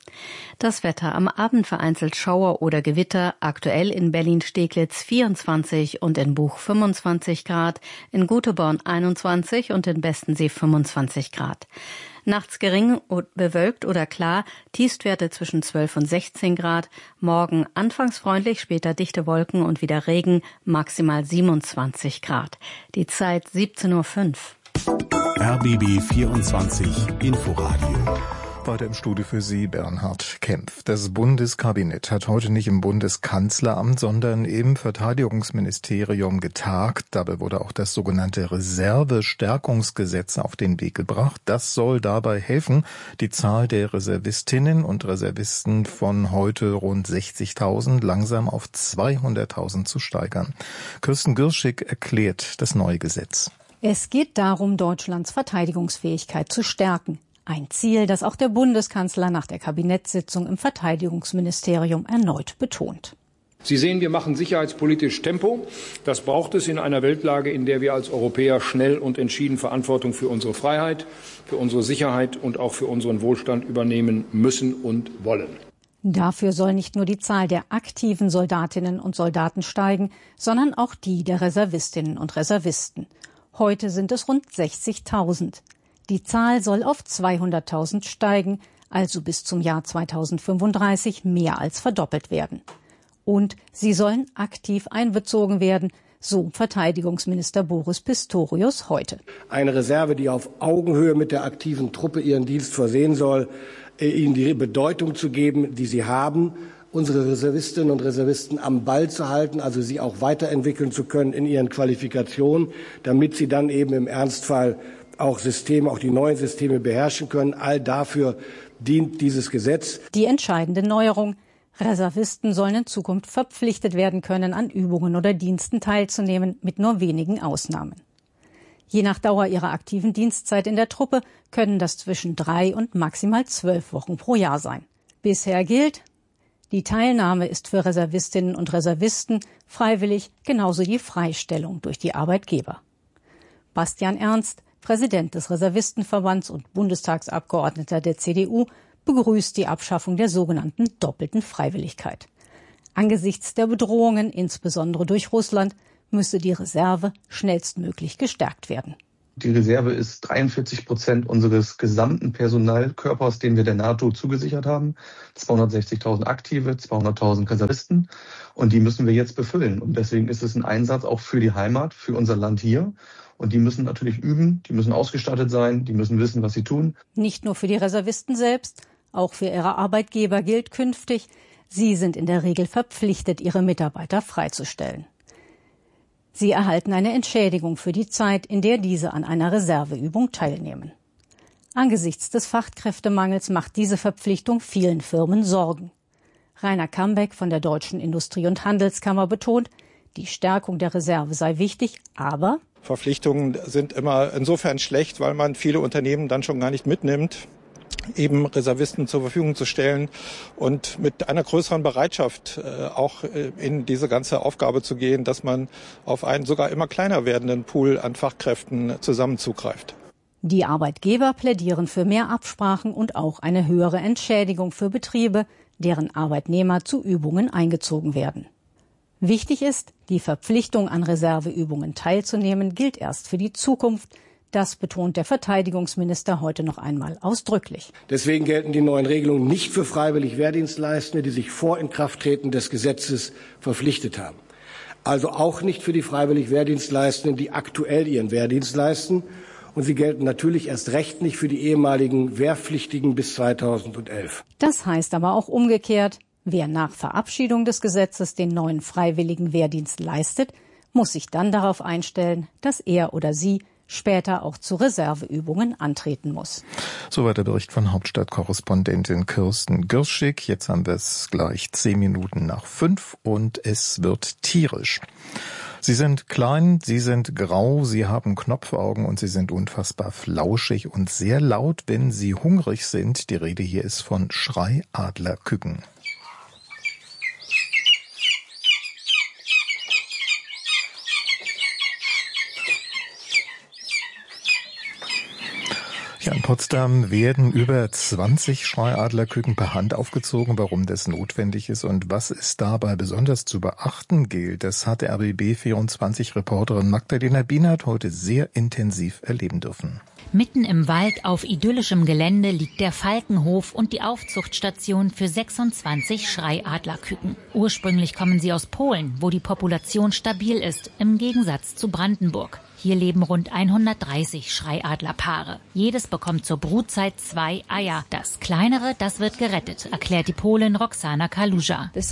Das Wetter: am Abend vereinzelt Schauer oder Gewitter, aktuell in Berlin-Steglitz vierundzwanzig und in Buch fünfundzwanzig Grad, in Göteborg einundzwanzig und in Bestensee fünfundzwanzig Grad. Nachts gering bewölkt oder klar, Tiefstwerte zwischen zwölf und sechzehn Grad, morgen anfangs freundlich, später dichte Wolken und wieder Regen, maximal siebenundzwanzig Grad. Die Zeit siebzehn Uhr fünf. R B B vierundzwanzig Inforadio. Weiter im Studio für Sie Bernhard Kempf. Das Bundeskabinett hat heute nicht im Bundeskanzleramt, sondern im Verteidigungsministerium getagt. Dabei wurde auch das sogenannte Reservestärkungsgesetz auf den Weg gebracht. Das soll dabei helfen, die Zahl der Reservistinnen und Reservisten von heute rund sechzigtausend langsam auf zweihunderttausend zu steigern. Kirsten Girschig erklärt das neue Gesetz. Es geht darum, Deutschlands Verteidigungsfähigkeit zu stärken. Ein Ziel, das auch der Bundeskanzler nach der Kabinettssitzung im Verteidigungsministerium erneut betont. Sie sehen, wir machen sicherheitspolitisch Tempo. Das braucht es in einer Weltlage, in der wir als Europäer schnell und entschieden Verantwortung für unsere Freiheit, für unsere Sicherheit und auch für unseren Wohlstand übernehmen müssen und wollen. Dafür soll nicht nur die Zahl der aktiven Soldatinnen und Soldaten steigen, sondern auch die der Reservistinnen und Reservisten. Heute sind es rund sechzigtausend. Die Zahl soll auf zweihunderttausend steigen, also bis zum Jahr zweitausendfünfunddreißig mehr als verdoppelt werden. Und sie sollen aktiv einbezogen werden, so Verteidigungsminister Boris Pistorius heute. Eine Reserve, die auf Augenhöhe mit der aktiven Truppe ihren Dienst versehen soll, ihnen die Bedeutung zu geben, die sie haben unsere Reservistinnen und Reservisten am Ball zu halten, also sie auch weiterentwickeln zu können in ihren Qualifikationen, damit sie dann eben im Ernstfall auch Systeme, auch die neuen Systeme beherrschen können. All dafür dient dieses Gesetz. Die entscheidende Neuerung: Reservisten sollen in Zukunft verpflichtet werden können, an Übungen oder Diensten teilzunehmen, mit nur wenigen Ausnahmen. Je nach Dauer ihrer aktiven Dienstzeit in der Truppe können das zwischen drei und maximal zwölf Wochen pro Jahr sein. Bisher gilt: Die Teilnahme ist für Reservistinnen und Reservisten freiwillig, genauso die Freistellung durch die Arbeitgeber. Bastian Ernst, Präsident des Reservistenverbands und Bundestagsabgeordneter der C D U, begrüßt die Abschaffung der sogenannten doppelten Freiwilligkeit. Angesichts der Bedrohungen, insbesondere durch Russland, müsse die Reserve schnellstmöglich gestärkt werden. Die Reserve ist dreiundvierzig Prozent unseres gesamten Personalkörpers, den wir der NATO zugesichert haben. zweihundertsechzigtausend Aktive, zweihunderttausend Reservisten. Und die müssen wir jetzt befüllen. Und deswegen ist es ein Einsatz auch für die Heimat, für unser Land hier. Und die müssen natürlich üben, die müssen ausgestattet sein, die müssen wissen, was sie tun. Nicht nur für die Reservisten selbst, auch für ihre Arbeitgeber gilt künftig: Sie sind in der Regel verpflichtet, ihre Mitarbeiter freizustellen. Sie erhalten eine Entschädigung für die Zeit, in der diese an einer Reserveübung teilnehmen. Angesichts des Fachkräftemangels macht diese Verpflichtung vielen Firmen Sorgen. Rainer Kambeck von der Deutschen Industrie- und Handelskammer betont, die Stärkung der Reserve sei wichtig, aber Verpflichtungen sind immer insofern schlecht, weil man viele Unternehmen dann schon gar nicht mitnimmt, eben Reservisten zur Verfügung zu stellen und mit einer größeren Bereitschaft äh, auch äh, in diese ganze Aufgabe zu gehen, dass man auf einen sogar immer kleiner werdenden Pool an Fachkräften zusammen zugreift. Die Arbeitgeber plädieren für mehr Absprachen und auch eine höhere Entschädigung für Betriebe, deren Arbeitnehmer zu Übungen eingezogen werden. Wichtig ist, die Verpflichtung, an Reserveübungen teilzunehmen, gilt erst für die Zukunft. Das betont der Verteidigungsminister heute noch einmal ausdrücklich. Deswegen gelten die neuen Regelungen nicht für freiwillig Wehrdienstleistende, die sich vor Inkrafttreten des Gesetzes verpflichtet haben. Also auch nicht für die freiwillig Wehrdienstleistenden, die aktuell ihren Wehrdienst leisten. Und sie gelten natürlich erst recht nicht für die ehemaligen Wehrpflichtigen bis zweitausendelf. Das heißt aber auch umgekehrt: Wer nach Verabschiedung des Gesetzes den neuen freiwilligen Wehrdienst leistet, muss sich dann darauf einstellen, dass er oder sie später auch zu Reserveübungen antreten muss. Soweit der Bericht von Hauptstadtkorrespondentin Kirsten Girschig. Jetzt haben wir es gleich zehn Minuten nach fünf und es wird tierisch. Sie sind klein, sie sind grau, sie haben Knopfaugen und sie sind unfassbar flauschig und sehr laut, wenn sie hungrig sind. Die Rede hier ist von Schreiadlerküken. Ja, in Potsdam werden über zwanzig Schreiadlerküken per Hand aufgezogen. Warum das notwendig ist und was es dabei besonders zu beachten gilt, das hat der R B B vierundzwanzig-Reporterin Magdalena Bienert heute sehr intensiv erleben dürfen. Mitten im Wald auf idyllischem Gelände liegt der Falkenhof und die Aufzuchtstation für sechsundzwanzig Schreiadlerküken. Ursprünglich kommen sie aus Polen, wo die Population stabil ist, im Gegensatz zu Brandenburg. Hier leben rund hundertdreißig Schreiadlerpaare. Jedes bekommt zur Brutzeit zwei Eier. Das kleinere, das wird gerettet, erklärt die Polin Roxana Kaluja. Das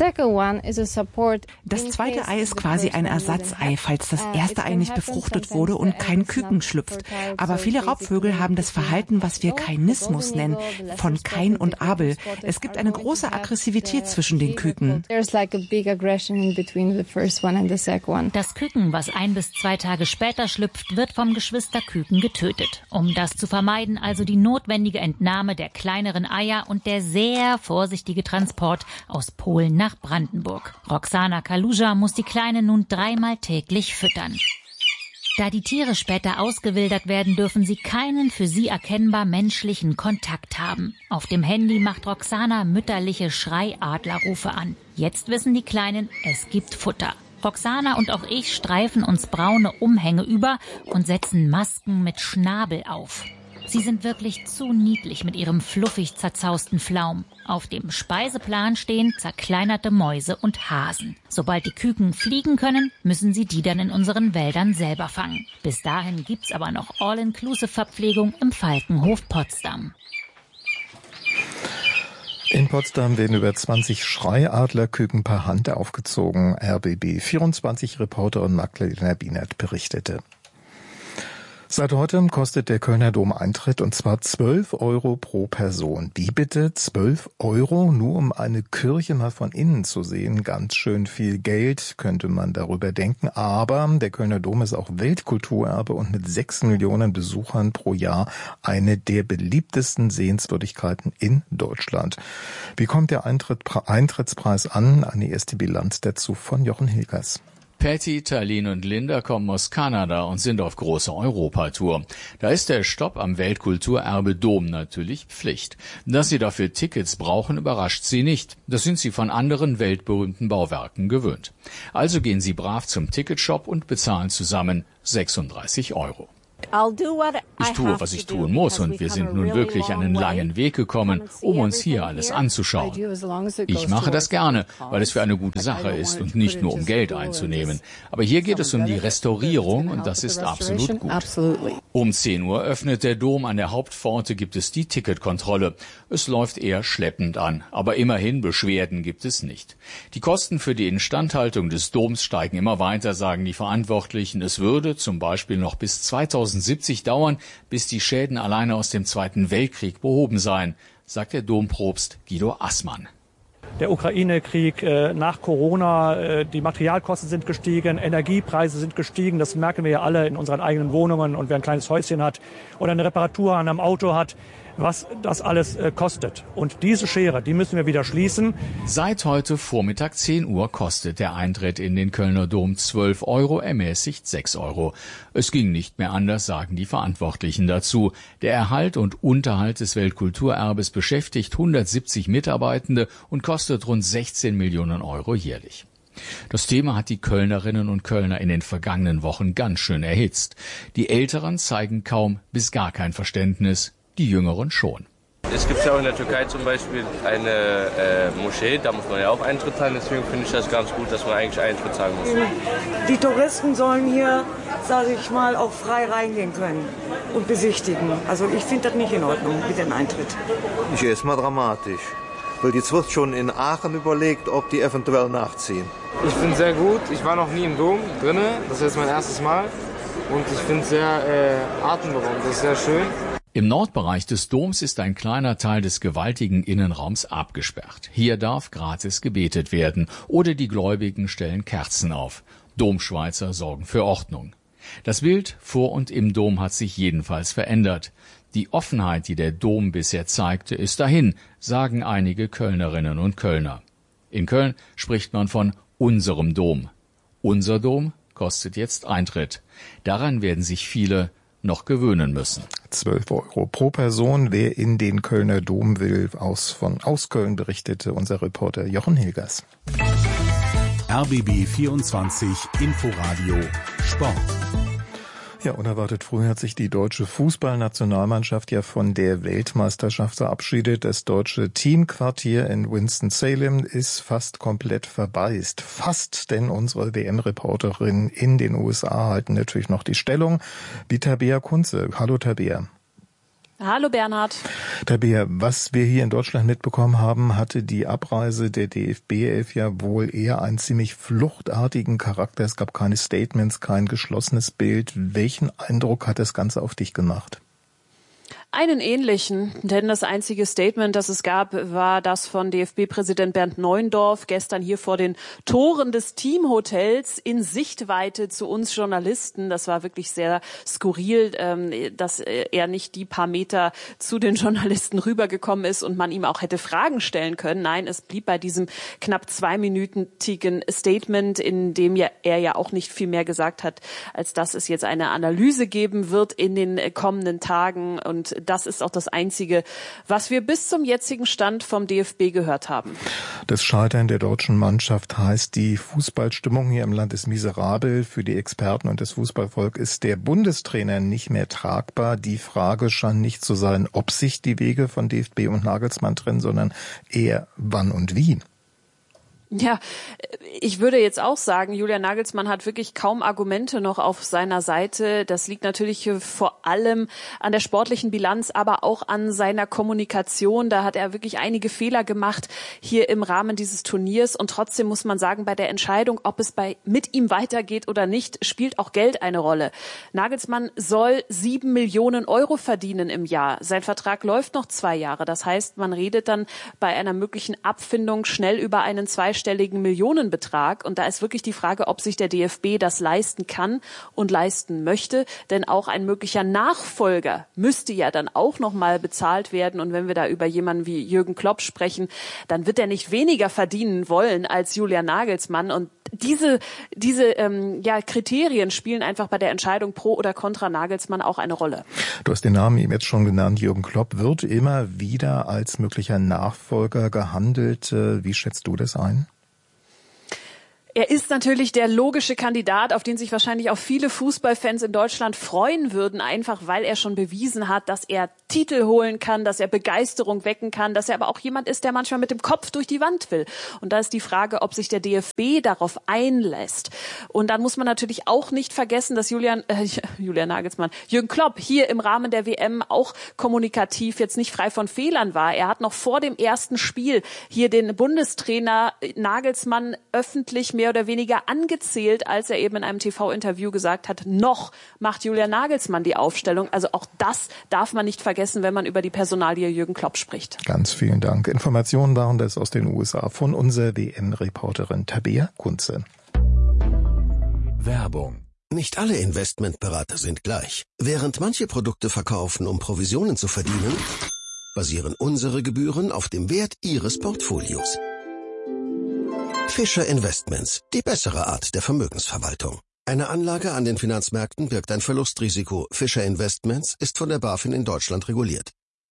zweite Ei ist quasi ein Ersatzei, falls das erste Ei nicht befruchtet wurde und kein Küken schlüpft. Aber viele Raubvögel haben das Verhalten, was wir Kainismus nennen, von Kain und Abel. Es gibt eine große Aggressivität zwischen den Küken. Das Küken, was ein bis zwei Tage später schlüpft, wird vom Geschwisterküken getötet. Um das zu vermeiden, also die notwendige Entnahme der kleineren Eier und der sehr vorsichtige Transport aus Polen nach Brandenburg. Roxana Kaluja muss die Kleinen nun dreimal täglich füttern. Da die Tiere später ausgewildert werden, dürfen sie keinen für sie erkennbar menschlichen Kontakt haben. Auf dem Handy macht Roxana mütterliche Schreiadlerrufe an. Jetzt wissen die Kleinen, es gibt Futter. Roxana und auch ich streifen uns braune Umhänge über und setzen Masken mit Schnabel auf. Sie sind wirklich zu niedlich mit ihrem fluffig zerzausten Flaum. Auf dem Speiseplan stehen zerkleinerte Mäuse und Hasen. Sobald die Küken fliegen können, müssen sie die dann in unseren Wäldern selber fangen. Bis dahin gibt's aber noch All-Inclusive-Verpflegung im Falkenhof Potsdam. In Potsdam werden über zwanzig Schreiadlerküken per Hand aufgezogen. R B B vierundzwanzig Reporterin Magdalena Bienert berichtete. Seit heute kostet der Kölner Dom Eintritt, und zwar zwölf Euro pro Person. Wie bitte? zwölf Euro, nur um eine Kirche mal von innen zu sehen. Ganz schön viel Geld, könnte man darüber denken. Aber der Kölner Dom ist auch Weltkulturerbe und mit sechs Millionen Besuchern pro Jahr eine der beliebtesten Sehenswürdigkeiten in Deutschland. Wie kommt der Eintritt, Eintrittspreis an? Eine erste Bilanz dazu von Jochen Hilgers. Patty, Talin und Linda kommen aus Kanada und sind auf großer Europatour. Da ist der Stopp am Weltkulturerbe Dom natürlich Pflicht. Dass sie dafür Tickets brauchen, überrascht sie nicht. Das sind sie von anderen weltberühmten Bauwerken gewöhnt. Also gehen sie brav zum Ticketshop und bezahlen zusammen sechsunddreißig Euro. Ich tue, was ich tun muss, und wir sind nun wirklich einen langen Weg gekommen, um uns hier alles anzuschauen. Ich mache das gerne, weil es für eine gute Sache ist und nicht nur um Geld einzunehmen. Aber hier geht es um die Restaurierung, und das ist absolut gut. Um zehn Uhr öffnet der Dom. An der Hauptpforte gibt es die Ticketkontrolle. Es läuft eher schleppend an, aber immerhin Beschwerden gibt es nicht. Die Kosten für die Instandhaltung des Doms steigen immer weiter, sagen die Verantwortlichen. Es würde zum Beispiel noch bis zweitausendsiebzig dauern, bis die Schäden alleine aus dem Zweiten Weltkrieg behoben seien, sagt der Dompropst Guido Assmann. Der Ukraine-Krieg äh, nach Corona, äh, die Materialkosten sind gestiegen, Energiepreise sind gestiegen, das merken wir ja alle in unseren eigenen Wohnungen, und wer ein kleines Häuschen hat oder eine Reparatur an einem Auto hat, was das alles äh, kostet. Und diese Schere, die müssen wir wieder schließen. Seit heute Vormittag zehn Uhr kostet der Eintritt in den Kölner Dom zwölf Euro, ermäßigt sechs Euro. Es ging nicht mehr anders, sagen die Verantwortlichen dazu. Der Erhalt und Unterhalt des Weltkulturerbes beschäftigt hundertsiebzig Mitarbeitende und kostet rund sechzehn Millionen Euro jährlich. Das Thema hat die Kölnerinnen und Kölner in den vergangenen Wochen ganz schön erhitzt. Die Älteren zeigen kaum bis gar kein Verständnis, die Jüngeren schon. Es gibt ja auch in der Türkei zum Beispiel eine äh, Moschee, da muss man ja auch Eintritt zahlen. Deswegen finde ich das ganz gut, dass man eigentlich Eintritt zahlen muss. Die Touristen sollen hier, sage ich mal, auch frei reingehen können und besichtigen. Also ich finde das nicht in Ordnung mit dem Eintritt. Ich erstmal dramatisch, weil jetzt wird schon in Aachen überlegt, ob die eventuell nachziehen. Ich finde es sehr gut. Ich war noch nie im Dom drinne. Das ist jetzt mein erstes Mal. Und ich finde es sehr äh, atemberaubend. Das ist sehr schön. Im Nordbereich des Doms ist ein kleiner Teil des gewaltigen Innenraums abgesperrt. Hier darf gratis gebetet werden oder die Gläubigen stellen Kerzen auf. Domschweizer sorgen für Ordnung. Das Bild vor und im Dom hat sich jedenfalls verändert. Die Offenheit, die der Dom bisher zeigte, ist dahin, sagen einige Kölnerinnen und Kölner. In Köln spricht man von unserem Dom. Unser Dom kostet jetzt Eintritt. Daran werden sich viele noch gewöhnen müssen. zwölf Euro pro Person, wer in den Kölner Dom will. Aus von aus Köln berichtete unser Reporter Jochen Hilgers. R B B vierundzwanzig Inforadio Sport. Ja, unerwartet früh hat sich die deutsche Fußballnationalmannschaft ja von der Weltmeisterschaft verabschiedet. Das deutsche Teamquartier in Winston-Salem ist fast komplett verbeißt. Fast, denn unsere W M-Reporterin in den U S A halten natürlich noch die Stellung, wie Tabea Kunze. Hallo Tabea. Hallo Bernhard. Tabea, was wir hier in Deutschland mitbekommen haben, hatte die Abreise der D F B elf ja wohl eher einen ziemlich fluchtartigen Charakter. Es gab keine Statements, kein geschlossenes Bild. Welchen Eindruck hat das Ganze auf dich gemacht? Einen ähnlichen, denn das einzige Statement, das es gab, war das von D F B-Präsident Bernd Neuendorf gestern hier vor den Toren des Teamhotels in Sichtweite zu uns Journalisten. Das war wirklich sehr skurril, dass er nicht die paar Meter zu den Journalisten rübergekommen ist und man ihm auch hätte Fragen stellen können. Nein, es blieb bei diesem knapp zweiminütigen Statement, in dem ja er ja auch nicht viel mehr gesagt hat, als dass es jetzt eine Analyse geben wird in den kommenden Tagen, und das ist auch das Einzige, was wir bis zum jetzigen Stand vom D F B gehört haben. Das Scheitern der deutschen Mannschaft heißt, die Fußballstimmung hier im Land ist miserabel. Für die Experten und das Fußballvolk ist der Bundestrainer nicht mehr tragbar. Die Frage scheint nicht zu sein, ob sich die Wege von D F B und Nagelsmann trennen, sondern eher wann und wie. Ja, ich würde jetzt auch sagen, Julian Nagelsmann hat wirklich kaum Argumente noch auf seiner Seite. Das liegt natürlich vor allem an der sportlichen Bilanz, aber auch an seiner Kommunikation. Da hat er wirklich einige Fehler gemacht hier im Rahmen dieses Turniers. Und trotzdem muss man sagen, bei der Entscheidung, ob es bei mit ihm weitergeht oder nicht, spielt auch Geld eine Rolle. Nagelsmann soll sieben Millionen Euro verdienen im Jahr. Sein Vertrag läuft noch zwei Jahre. Das heißt, man redet dann bei einer möglichen Abfindung schnell über einen zweistelligen Millionenbetrag. Und da ist wirklich die Frage, ob sich der D F B das leisten kann und leisten möchte. Denn auch ein möglicher Nachfolger müsste ja dann auch noch mal bezahlt werden. Und wenn wir da über jemanden wie Jürgen Klopp sprechen, dann wird er nicht weniger verdienen wollen als Julian Nagelsmann. Und diese diese ähm, ja, Kriterien spielen einfach bei der Entscheidung pro oder contra Nagelsmann auch eine Rolle. Du hast den Namen eben jetzt schon genannt. Jürgen Klopp wird immer wieder als möglicher Nachfolger gehandelt. Wie schätzt du das ein? Er ist natürlich der logische Kandidat, auf den sich wahrscheinlich auch viele Fußballfans in Deutschland freuen würden, einfach weil er schon bewiesen hat, dass er Titel holen kann, dass er Begeisterung wecken kann, dass er aber auch jemand ist, der manchmal mit dem Kopf durch die Wand will. Und da ist die Frage, ob sich der D F B darauf einlässt. Und dann muss man natürlich auch nicht vergessen, dass Julian, äh, Julian Nagelsmann, Jürgen Klopp hier im Rahmen der W M auch kommunikativ jetzt nicht frei von Fehlern war. Er hat noch vor dem ersten Spiel hier den Bundestrainer Nagelsmann öffentlich mehr oder weniger angezählt, als er eben in einem T V-Interview gesagt hat, noch macht Julian Nagelsmann die Aufstellung. Also auch das darf man nicht vergessen, wenn man über die Personalie Jürgen Klopp spricht. Ganz vielen Dank. Informationen waren das aus den U S A von unserer W M-Reporterin Tabea Kunze. Werbung. Nicht alle Investmentberater sind gleich. Während manche Produkte verkaufen, um Provisionen zu verdienen, basieren unsere Gebühren auf dem Wert Ihres Portfolios. Fischer Investments, die bessere Art der Vermögensverwaltung. Eine Anlage an den Finanzmärkten birgt ein Verlustrisiko. Fischer Investments ist von der BaFin in Deutschland reguliert.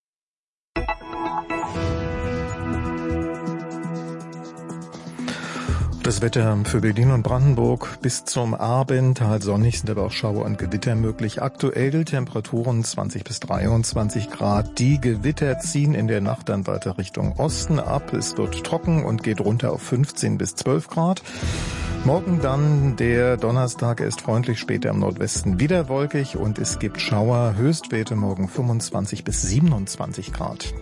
Das Wetter für Berlin und Brandenburg bis zum Abend, teils sonnig, sind aber auch Schauer und Gewitter möglich. Aktuell Temperaturen zwanzig bis dreiundzwanzig Grad. Die Gewitter ziehen in der Nacht dann weiter Richtung Osten ab. Es wird trocken und geht runter auf fünfzehn bis zwölf Grad. Morgen dann der Donnerstag, er ist freundlich, später im Nordwesten wieder wolkig und es gibt Schauer. Höchstwerte morgen fünfundzwanzig bis siebenundzwanzig Grad.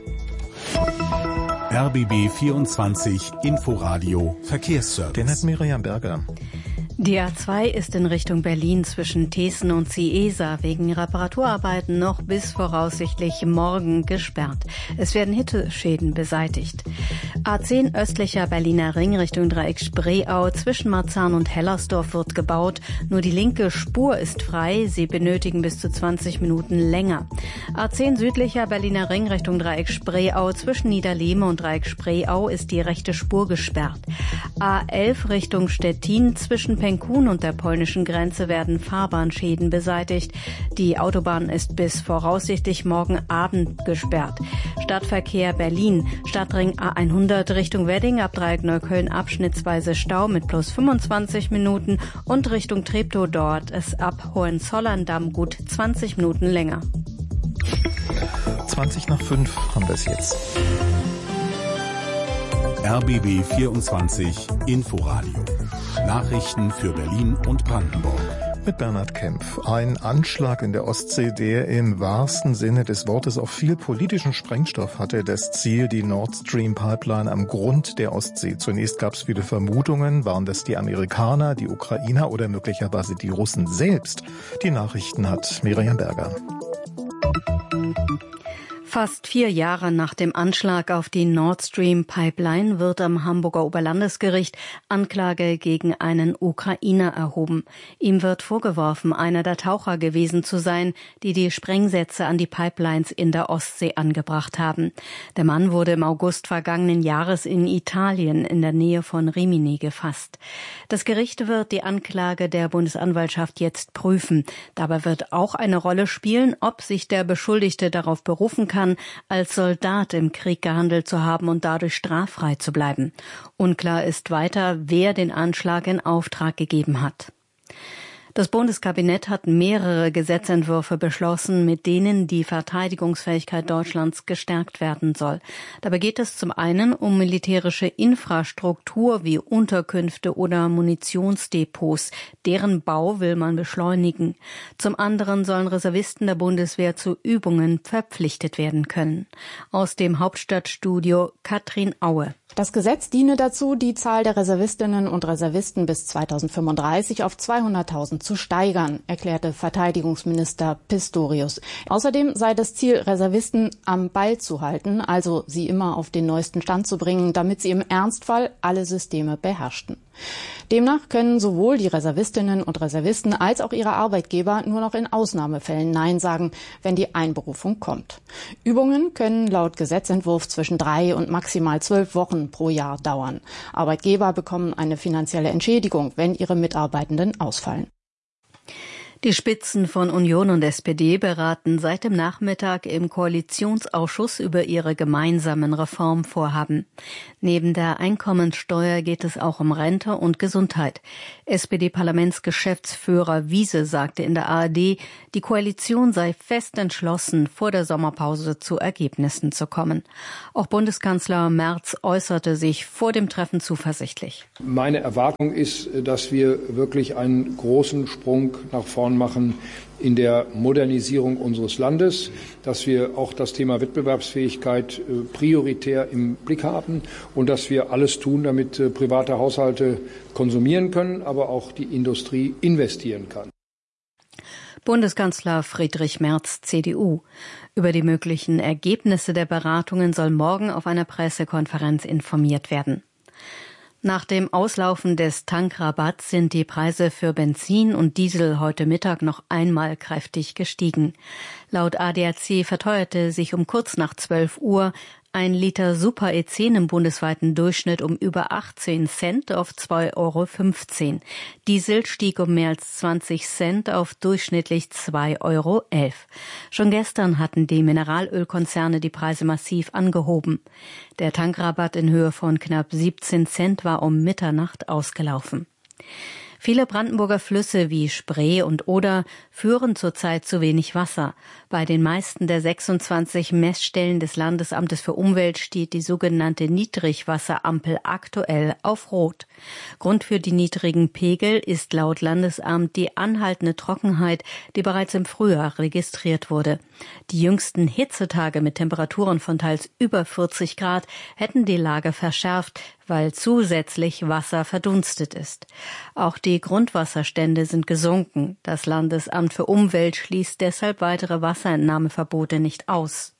R B B vierundzwanzig Inforadio Verkehrsservice. Den hat Miriam Berger. Die A zwei ist in Richtung Berlin zwischen Thesen und Ciesa wegen Reparaturarbeiten noch bis voraussichtlich morgen gesperrt. Es werden Hitteschäden beseitigt. A zehn östlicher Berliner Ring Richtung Dreieck Spreeau zwischen Marzahn und Hellersdorf wird gebaut. Nur die linke Spur ist frei. Sie benötigen bis zu zwanzig Minuten länger. A zehn südlicher Berliner Ring Richtung Dreieck Spreeau zwischen Niederlehme und Dreieck Spreeau ist die rechte Spur gesperrt. A elf Richtung Stettin zwischen Penkun und der polnischen Grenze werden Fahrbahnschäden beseitigt. Die Autobahn ist bis voraussichtlich morgen Abend gesperrt. Stadtverkehr Berlin, Stadtring A hundert Richtung Wedding ab Dreieck Neukölln abschnittsweise Stau mit plus fünfundzwanzig Minuten und Richtung Treptow dort ist ab Hohenzollern-Damm gut zwanzig Minuten länger. zwanzig nach fünf haben wir es jetzt. R B B vierundzwanzig Inforadio. Nachrichten für Berlin und Brandenburg. Mit Bernhard Kempf. Ein Anschlag in der Ostsee, der im wahrsten Sinne des Wortes auch viel politischen Sprengstoff hatte. Das Ziel, die Nord Stream Pipeline am Grund der Ostsee. Zunächst gab es viele Vermutungen. Waren das die Amerikaner, die Ukrainer oder möglicherweise die Russen selbst? Die Nachrichten hat Miriam Berger. Fast vier Jahre nach dem Anschlag auf die Nord Stream Pipeline wird am Hamburger Oberlandesgericht Anklage gegen einen Ukrainer erhoben. Ihm wird vorgeworfen, einer der Taucher gewesen zu sein, die die Sprengsätze an die Pipelines in der Ostsee angebracht haben. Der Mann wurde im August vergangenen Jahres in Italien in der Nähe von Rimini gefasst. Das Gericht wird die Anklage der Bundesanwaltschaft jetzt prüfen. Dabei wird auch eine Rolle spielen, ob sich der Beschuldigte darauf berufen kann, als Soldat im Krieg gehandelt zu haben und dadurch straffrei zu bleiben. Unklar ist weiter, wer den Anschlag in Auftrag gegeben hat. Das Bundeskabinett hat mehrere Gesetzentwürfe beschlossen, mit denen die Verteidigungsfähigkeit Deutschlands gestärkt werden soll. Dabei geht es zum einen um militärische Infrastruktur wie Unterkünfte oder Munitionsdepots. Deren Bau will man beschleunigen. Zum anderen sollen Reservisten der Bundeswehr zu Übungen verpflichtet werden können. Aus dem Hauptstadtstudio Katrin Aue. Das Gesetz diene dazu, die Zahl der Reservistinnen und Reservisten bis zweitausendfünfunddreißig auf zweihunderttausend zu steigern, erklärte Verteidigungsminister Pistorius. Außerdem sei das Ziel, Reservisten am Ball zu halten, also sie immer auf den neuesten Stand zu bringen, damit sie im Ernstfall alle Systeme beherrschten. Demnach können sowohl die Reservistinnen und Reservisten als auch ihre Arbeitgeber nur noch in Ausnahmefällen Nein sagen, wenn die Einberufung kommt. Übungen können laut Gesetzentwurf zwischen drei und maximal zwölf Wochen pro Jahr dauern. Arbeitgeber bekommen eine finanzielle Entschädigung, wenn ihre Mitarbeitenden ausfallen. Die Spitzen von Union und S P D beraten seit dem Nachmittag im Koalitionsausschuss über ihre gemeinsamen Reformvorhaben. Neben der Einkommensteuer geht es auch um Rente und Gesundheit. S P D-Parlamentsgeschäftsführer Wiese sagte in der A R D, die Koalition sei fest entschlossen, vor der Sommerpause zu Ergebnissen zu kommen. Auch Bundeskanzler Merz äußerte sich vor dem Treffen zuversichtlich. Meine Erwartung ist, dass wir wirklich einen großen Sprung nach vorn machen in der Modernisierung unseres Landes, dass wir auch das Thema Wettbewerbsfähigkeit prioritär im Blick haben und dass wir alles tun, damit private Haushalte konsumieren können, aber auch die Industrie investieren kann. Bundeskanzler Friedrich Merz, C D U. Über die möglichen Ergebnisse der Beratungen soll morgen auf einer Pressekonferenz informiert werden. Nach dem Auslaufen des Tankrabatts sind die Preise für Benzin und Diesel heute Mittag noch einmal kräftig gestiegen. Laut A D A C verteuerte sich um kurz nach zwölf Uhr ein Liter Super E zehn im bundesweiten Durchschnitt um über achtzehn Cent auf zwei Euro fünfzehn. Diesel stieg um mehr als zwanzig Cent auf durchschnittlich zwei Euro elf. Schon gestern hatten die Mineralölkonzerne die Preise massiv angehoben. Der Tankrabatt in Höhe von knapp siebzehn Cent war um Mitternacht ausgelaufen. Viele Brandenburger Flüsse wie Spree und Oder führen zurzeit zu wenig Wasser. Bei den meisten der sechsundzwanzig Messstellen des Landesamtes für Umwelt steht die sogenannte Niedrigwasserampel aktuell auf Rot. Grund für die niedrigen Pegel ist laut Landesamt die anhaltende Trockenheit, die bereits im Frühjahr registriert wurde. Die jüngsten Hitzetage mit Temperaturen von teils über vierzig Grad hätten die Lage verschärft, weil zusätzlich Wasser verdunstet ist. Auch die Grundwasserstände sind gesunken. Das Landesamt für Umwelt schließt deshalb weitere Wasserentnahmeverbote nicht aus.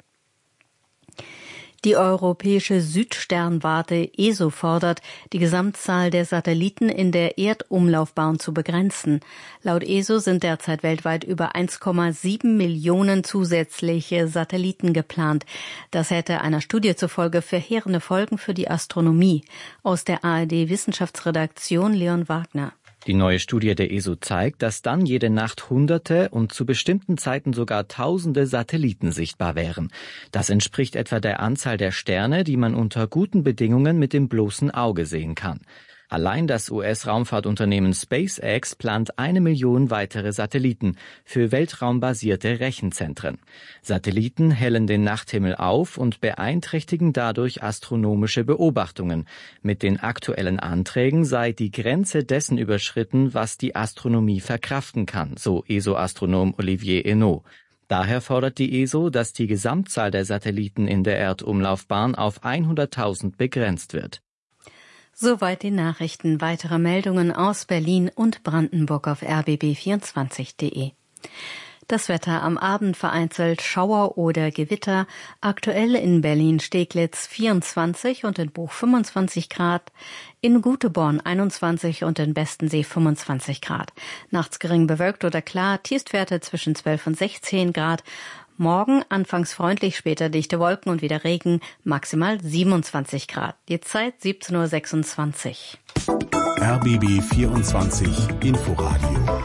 Die europäische Südsternwarte E S O fordert, die Gesamtzahl der Satelliten in der Erdumlaufbahn zu begrenzen. Laut E S O sind derzeit weltweit über eins Komma sieben Millionen zusätzliche Satelliten geplant. Das hätte einer Studie zufolge verheerende Folgen für die Astronomie. Aus der A R D-Wissenschaftsredaktion Leon Wagner. Die neue Studie der E S O zeigt, dass dann jede Nacht Hunderte und zu bestimmten Zeiten sogar Tausende Satelliten sichtbar wären. Das entspricht etwa der Anzahl der Sterne, die man unter guten Bedingungen mit dem bloßen Auge sehen kann. Allein das U S-Raumfahrtunternehmen SpaceX plant eine Million weitere Satelliten für weltraumbasierte Rechenzentren. Satelliten hellen den Nachthimmel auf und beeinträchtigen dadurch astronomische Beobachtungen. Mit den aktuellen Anträgen sei die Grenze dessen überschritten, was die Astronomie verkraften kann, so E S O-Astronom Olivier Hennault. Daher fordert die E S O, dass die Gesamtzahl der Satelliten in der Erdumlaufbahn auf hunderttausend begrenzt wird. Soweit die Nachrichten. Weitere Meldungen aus Berlin und Brandenburg auf r b b vierundzwanzig punkt de. Das Wetter am Abend vereinzelt Schauer oder Gewitter. Aktuell in Berlin-Steglitz vierundzwanzig und in Buch fünfundzwanzig Grad. In Guteborn einundzwanzig und in Bestensee fünfundzwanzig Grad. Nachts gering bewölkt oder klar. Tiefstwerte zwischen zwölf und sechzehn Grad. Morgen anfangs freundlich, später dichte Wolken und wieder Regen, maximal siebenundzwanzig Grad. Die Zeit siebzehn Uhr sechsundzwanzig. R B B vierundzwanzig Inforadio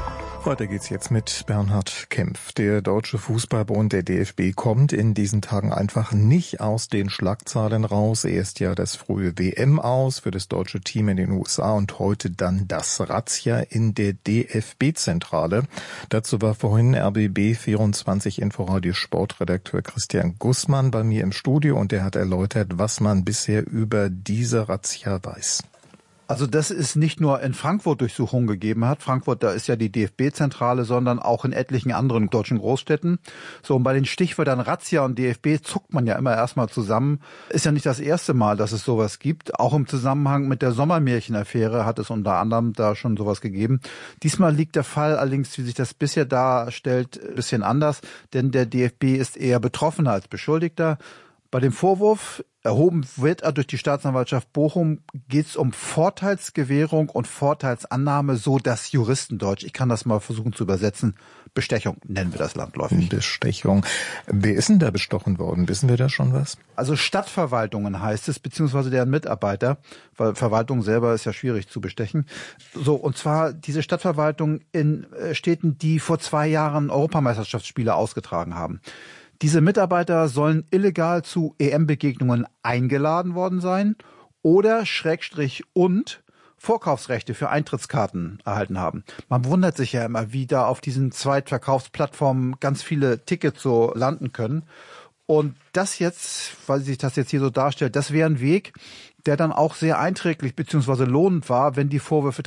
Weiter geht's jetzt mit Bernhard Kempf. Der Deutsche Fußballbund, der D F B, kommt in diesen Tagen einfach nicht aus den Schlagzeilen raus. Erst ja das frühe W M aus für das deutsche Team in den U S A und heute dann das Razzia in der D F B-Zentrale. Dazu war vorhin R B B vierundzwanzig Inforadio Sportredakteur Christian Gussmann bei mir im Studio und der hat erläutert, was man bisher über diese Razzia weiß. Also dass es nicht nur in Frankfurt Durchsuchungen gegeben hat, Frankfurt, da ist ja die D F B-Zentrale, sondern auch in etlichen anderen deutschen Großstädten. So, und bei den Stichwörtern Razzia und D F B zuckt man ja immer erstmal zusammen. Ist ja nicht das erste Mal, dass es sowas gibt. Auch im Zusammenhang mit der Sommermärchen-Affäre hat es unter anderem da schon sowas gegeben. Diesmal liegt der Fall allerdings, wie sich das bisher darstellt, ein bisschen anders, denn der D F B ist eher Betroffener als Beschuldigter. Bei dem Vorwurf, erhoben wird er durch die Staatsanwaltschaft Bochum, geht es um Vorteilsgewährung und Vorteilsannahme, so das Juristendeutsch. Ich kann das mal versuchen zu übersetzen. Bestechung nennen wir das landläufig. Bestechung. Wer ist denn da bestochen worden? Wissen wir da schon was? Also Stadtverwaltungen heißt es, beziehungsweise deren Mitarbeiter, weil Verwaltung selber ist ja schwierig zu bestechen. So, und zwar diese Stadtverwaltung in Städten, die vor zwei Jahren Europameisterschaftsspiele ausgetragen haben. Diese Mitarbeiter sollen illegal zu E M-Begegnungen eingeladen worden sein oder Schrägstrich und Vorkaufsrechte für Eintrittskarten erhalten haben. Man wundert sich ja immer, wie da auf diesen Zweitverkaufsplattformen ganz viele Tickets so landen können. Und das jetzt, weil sich das jetzt hier so darstellt, das wäre ein Weg, der dann auch sehr einträglich bzw. lohnend war, wenn die Vorwürfe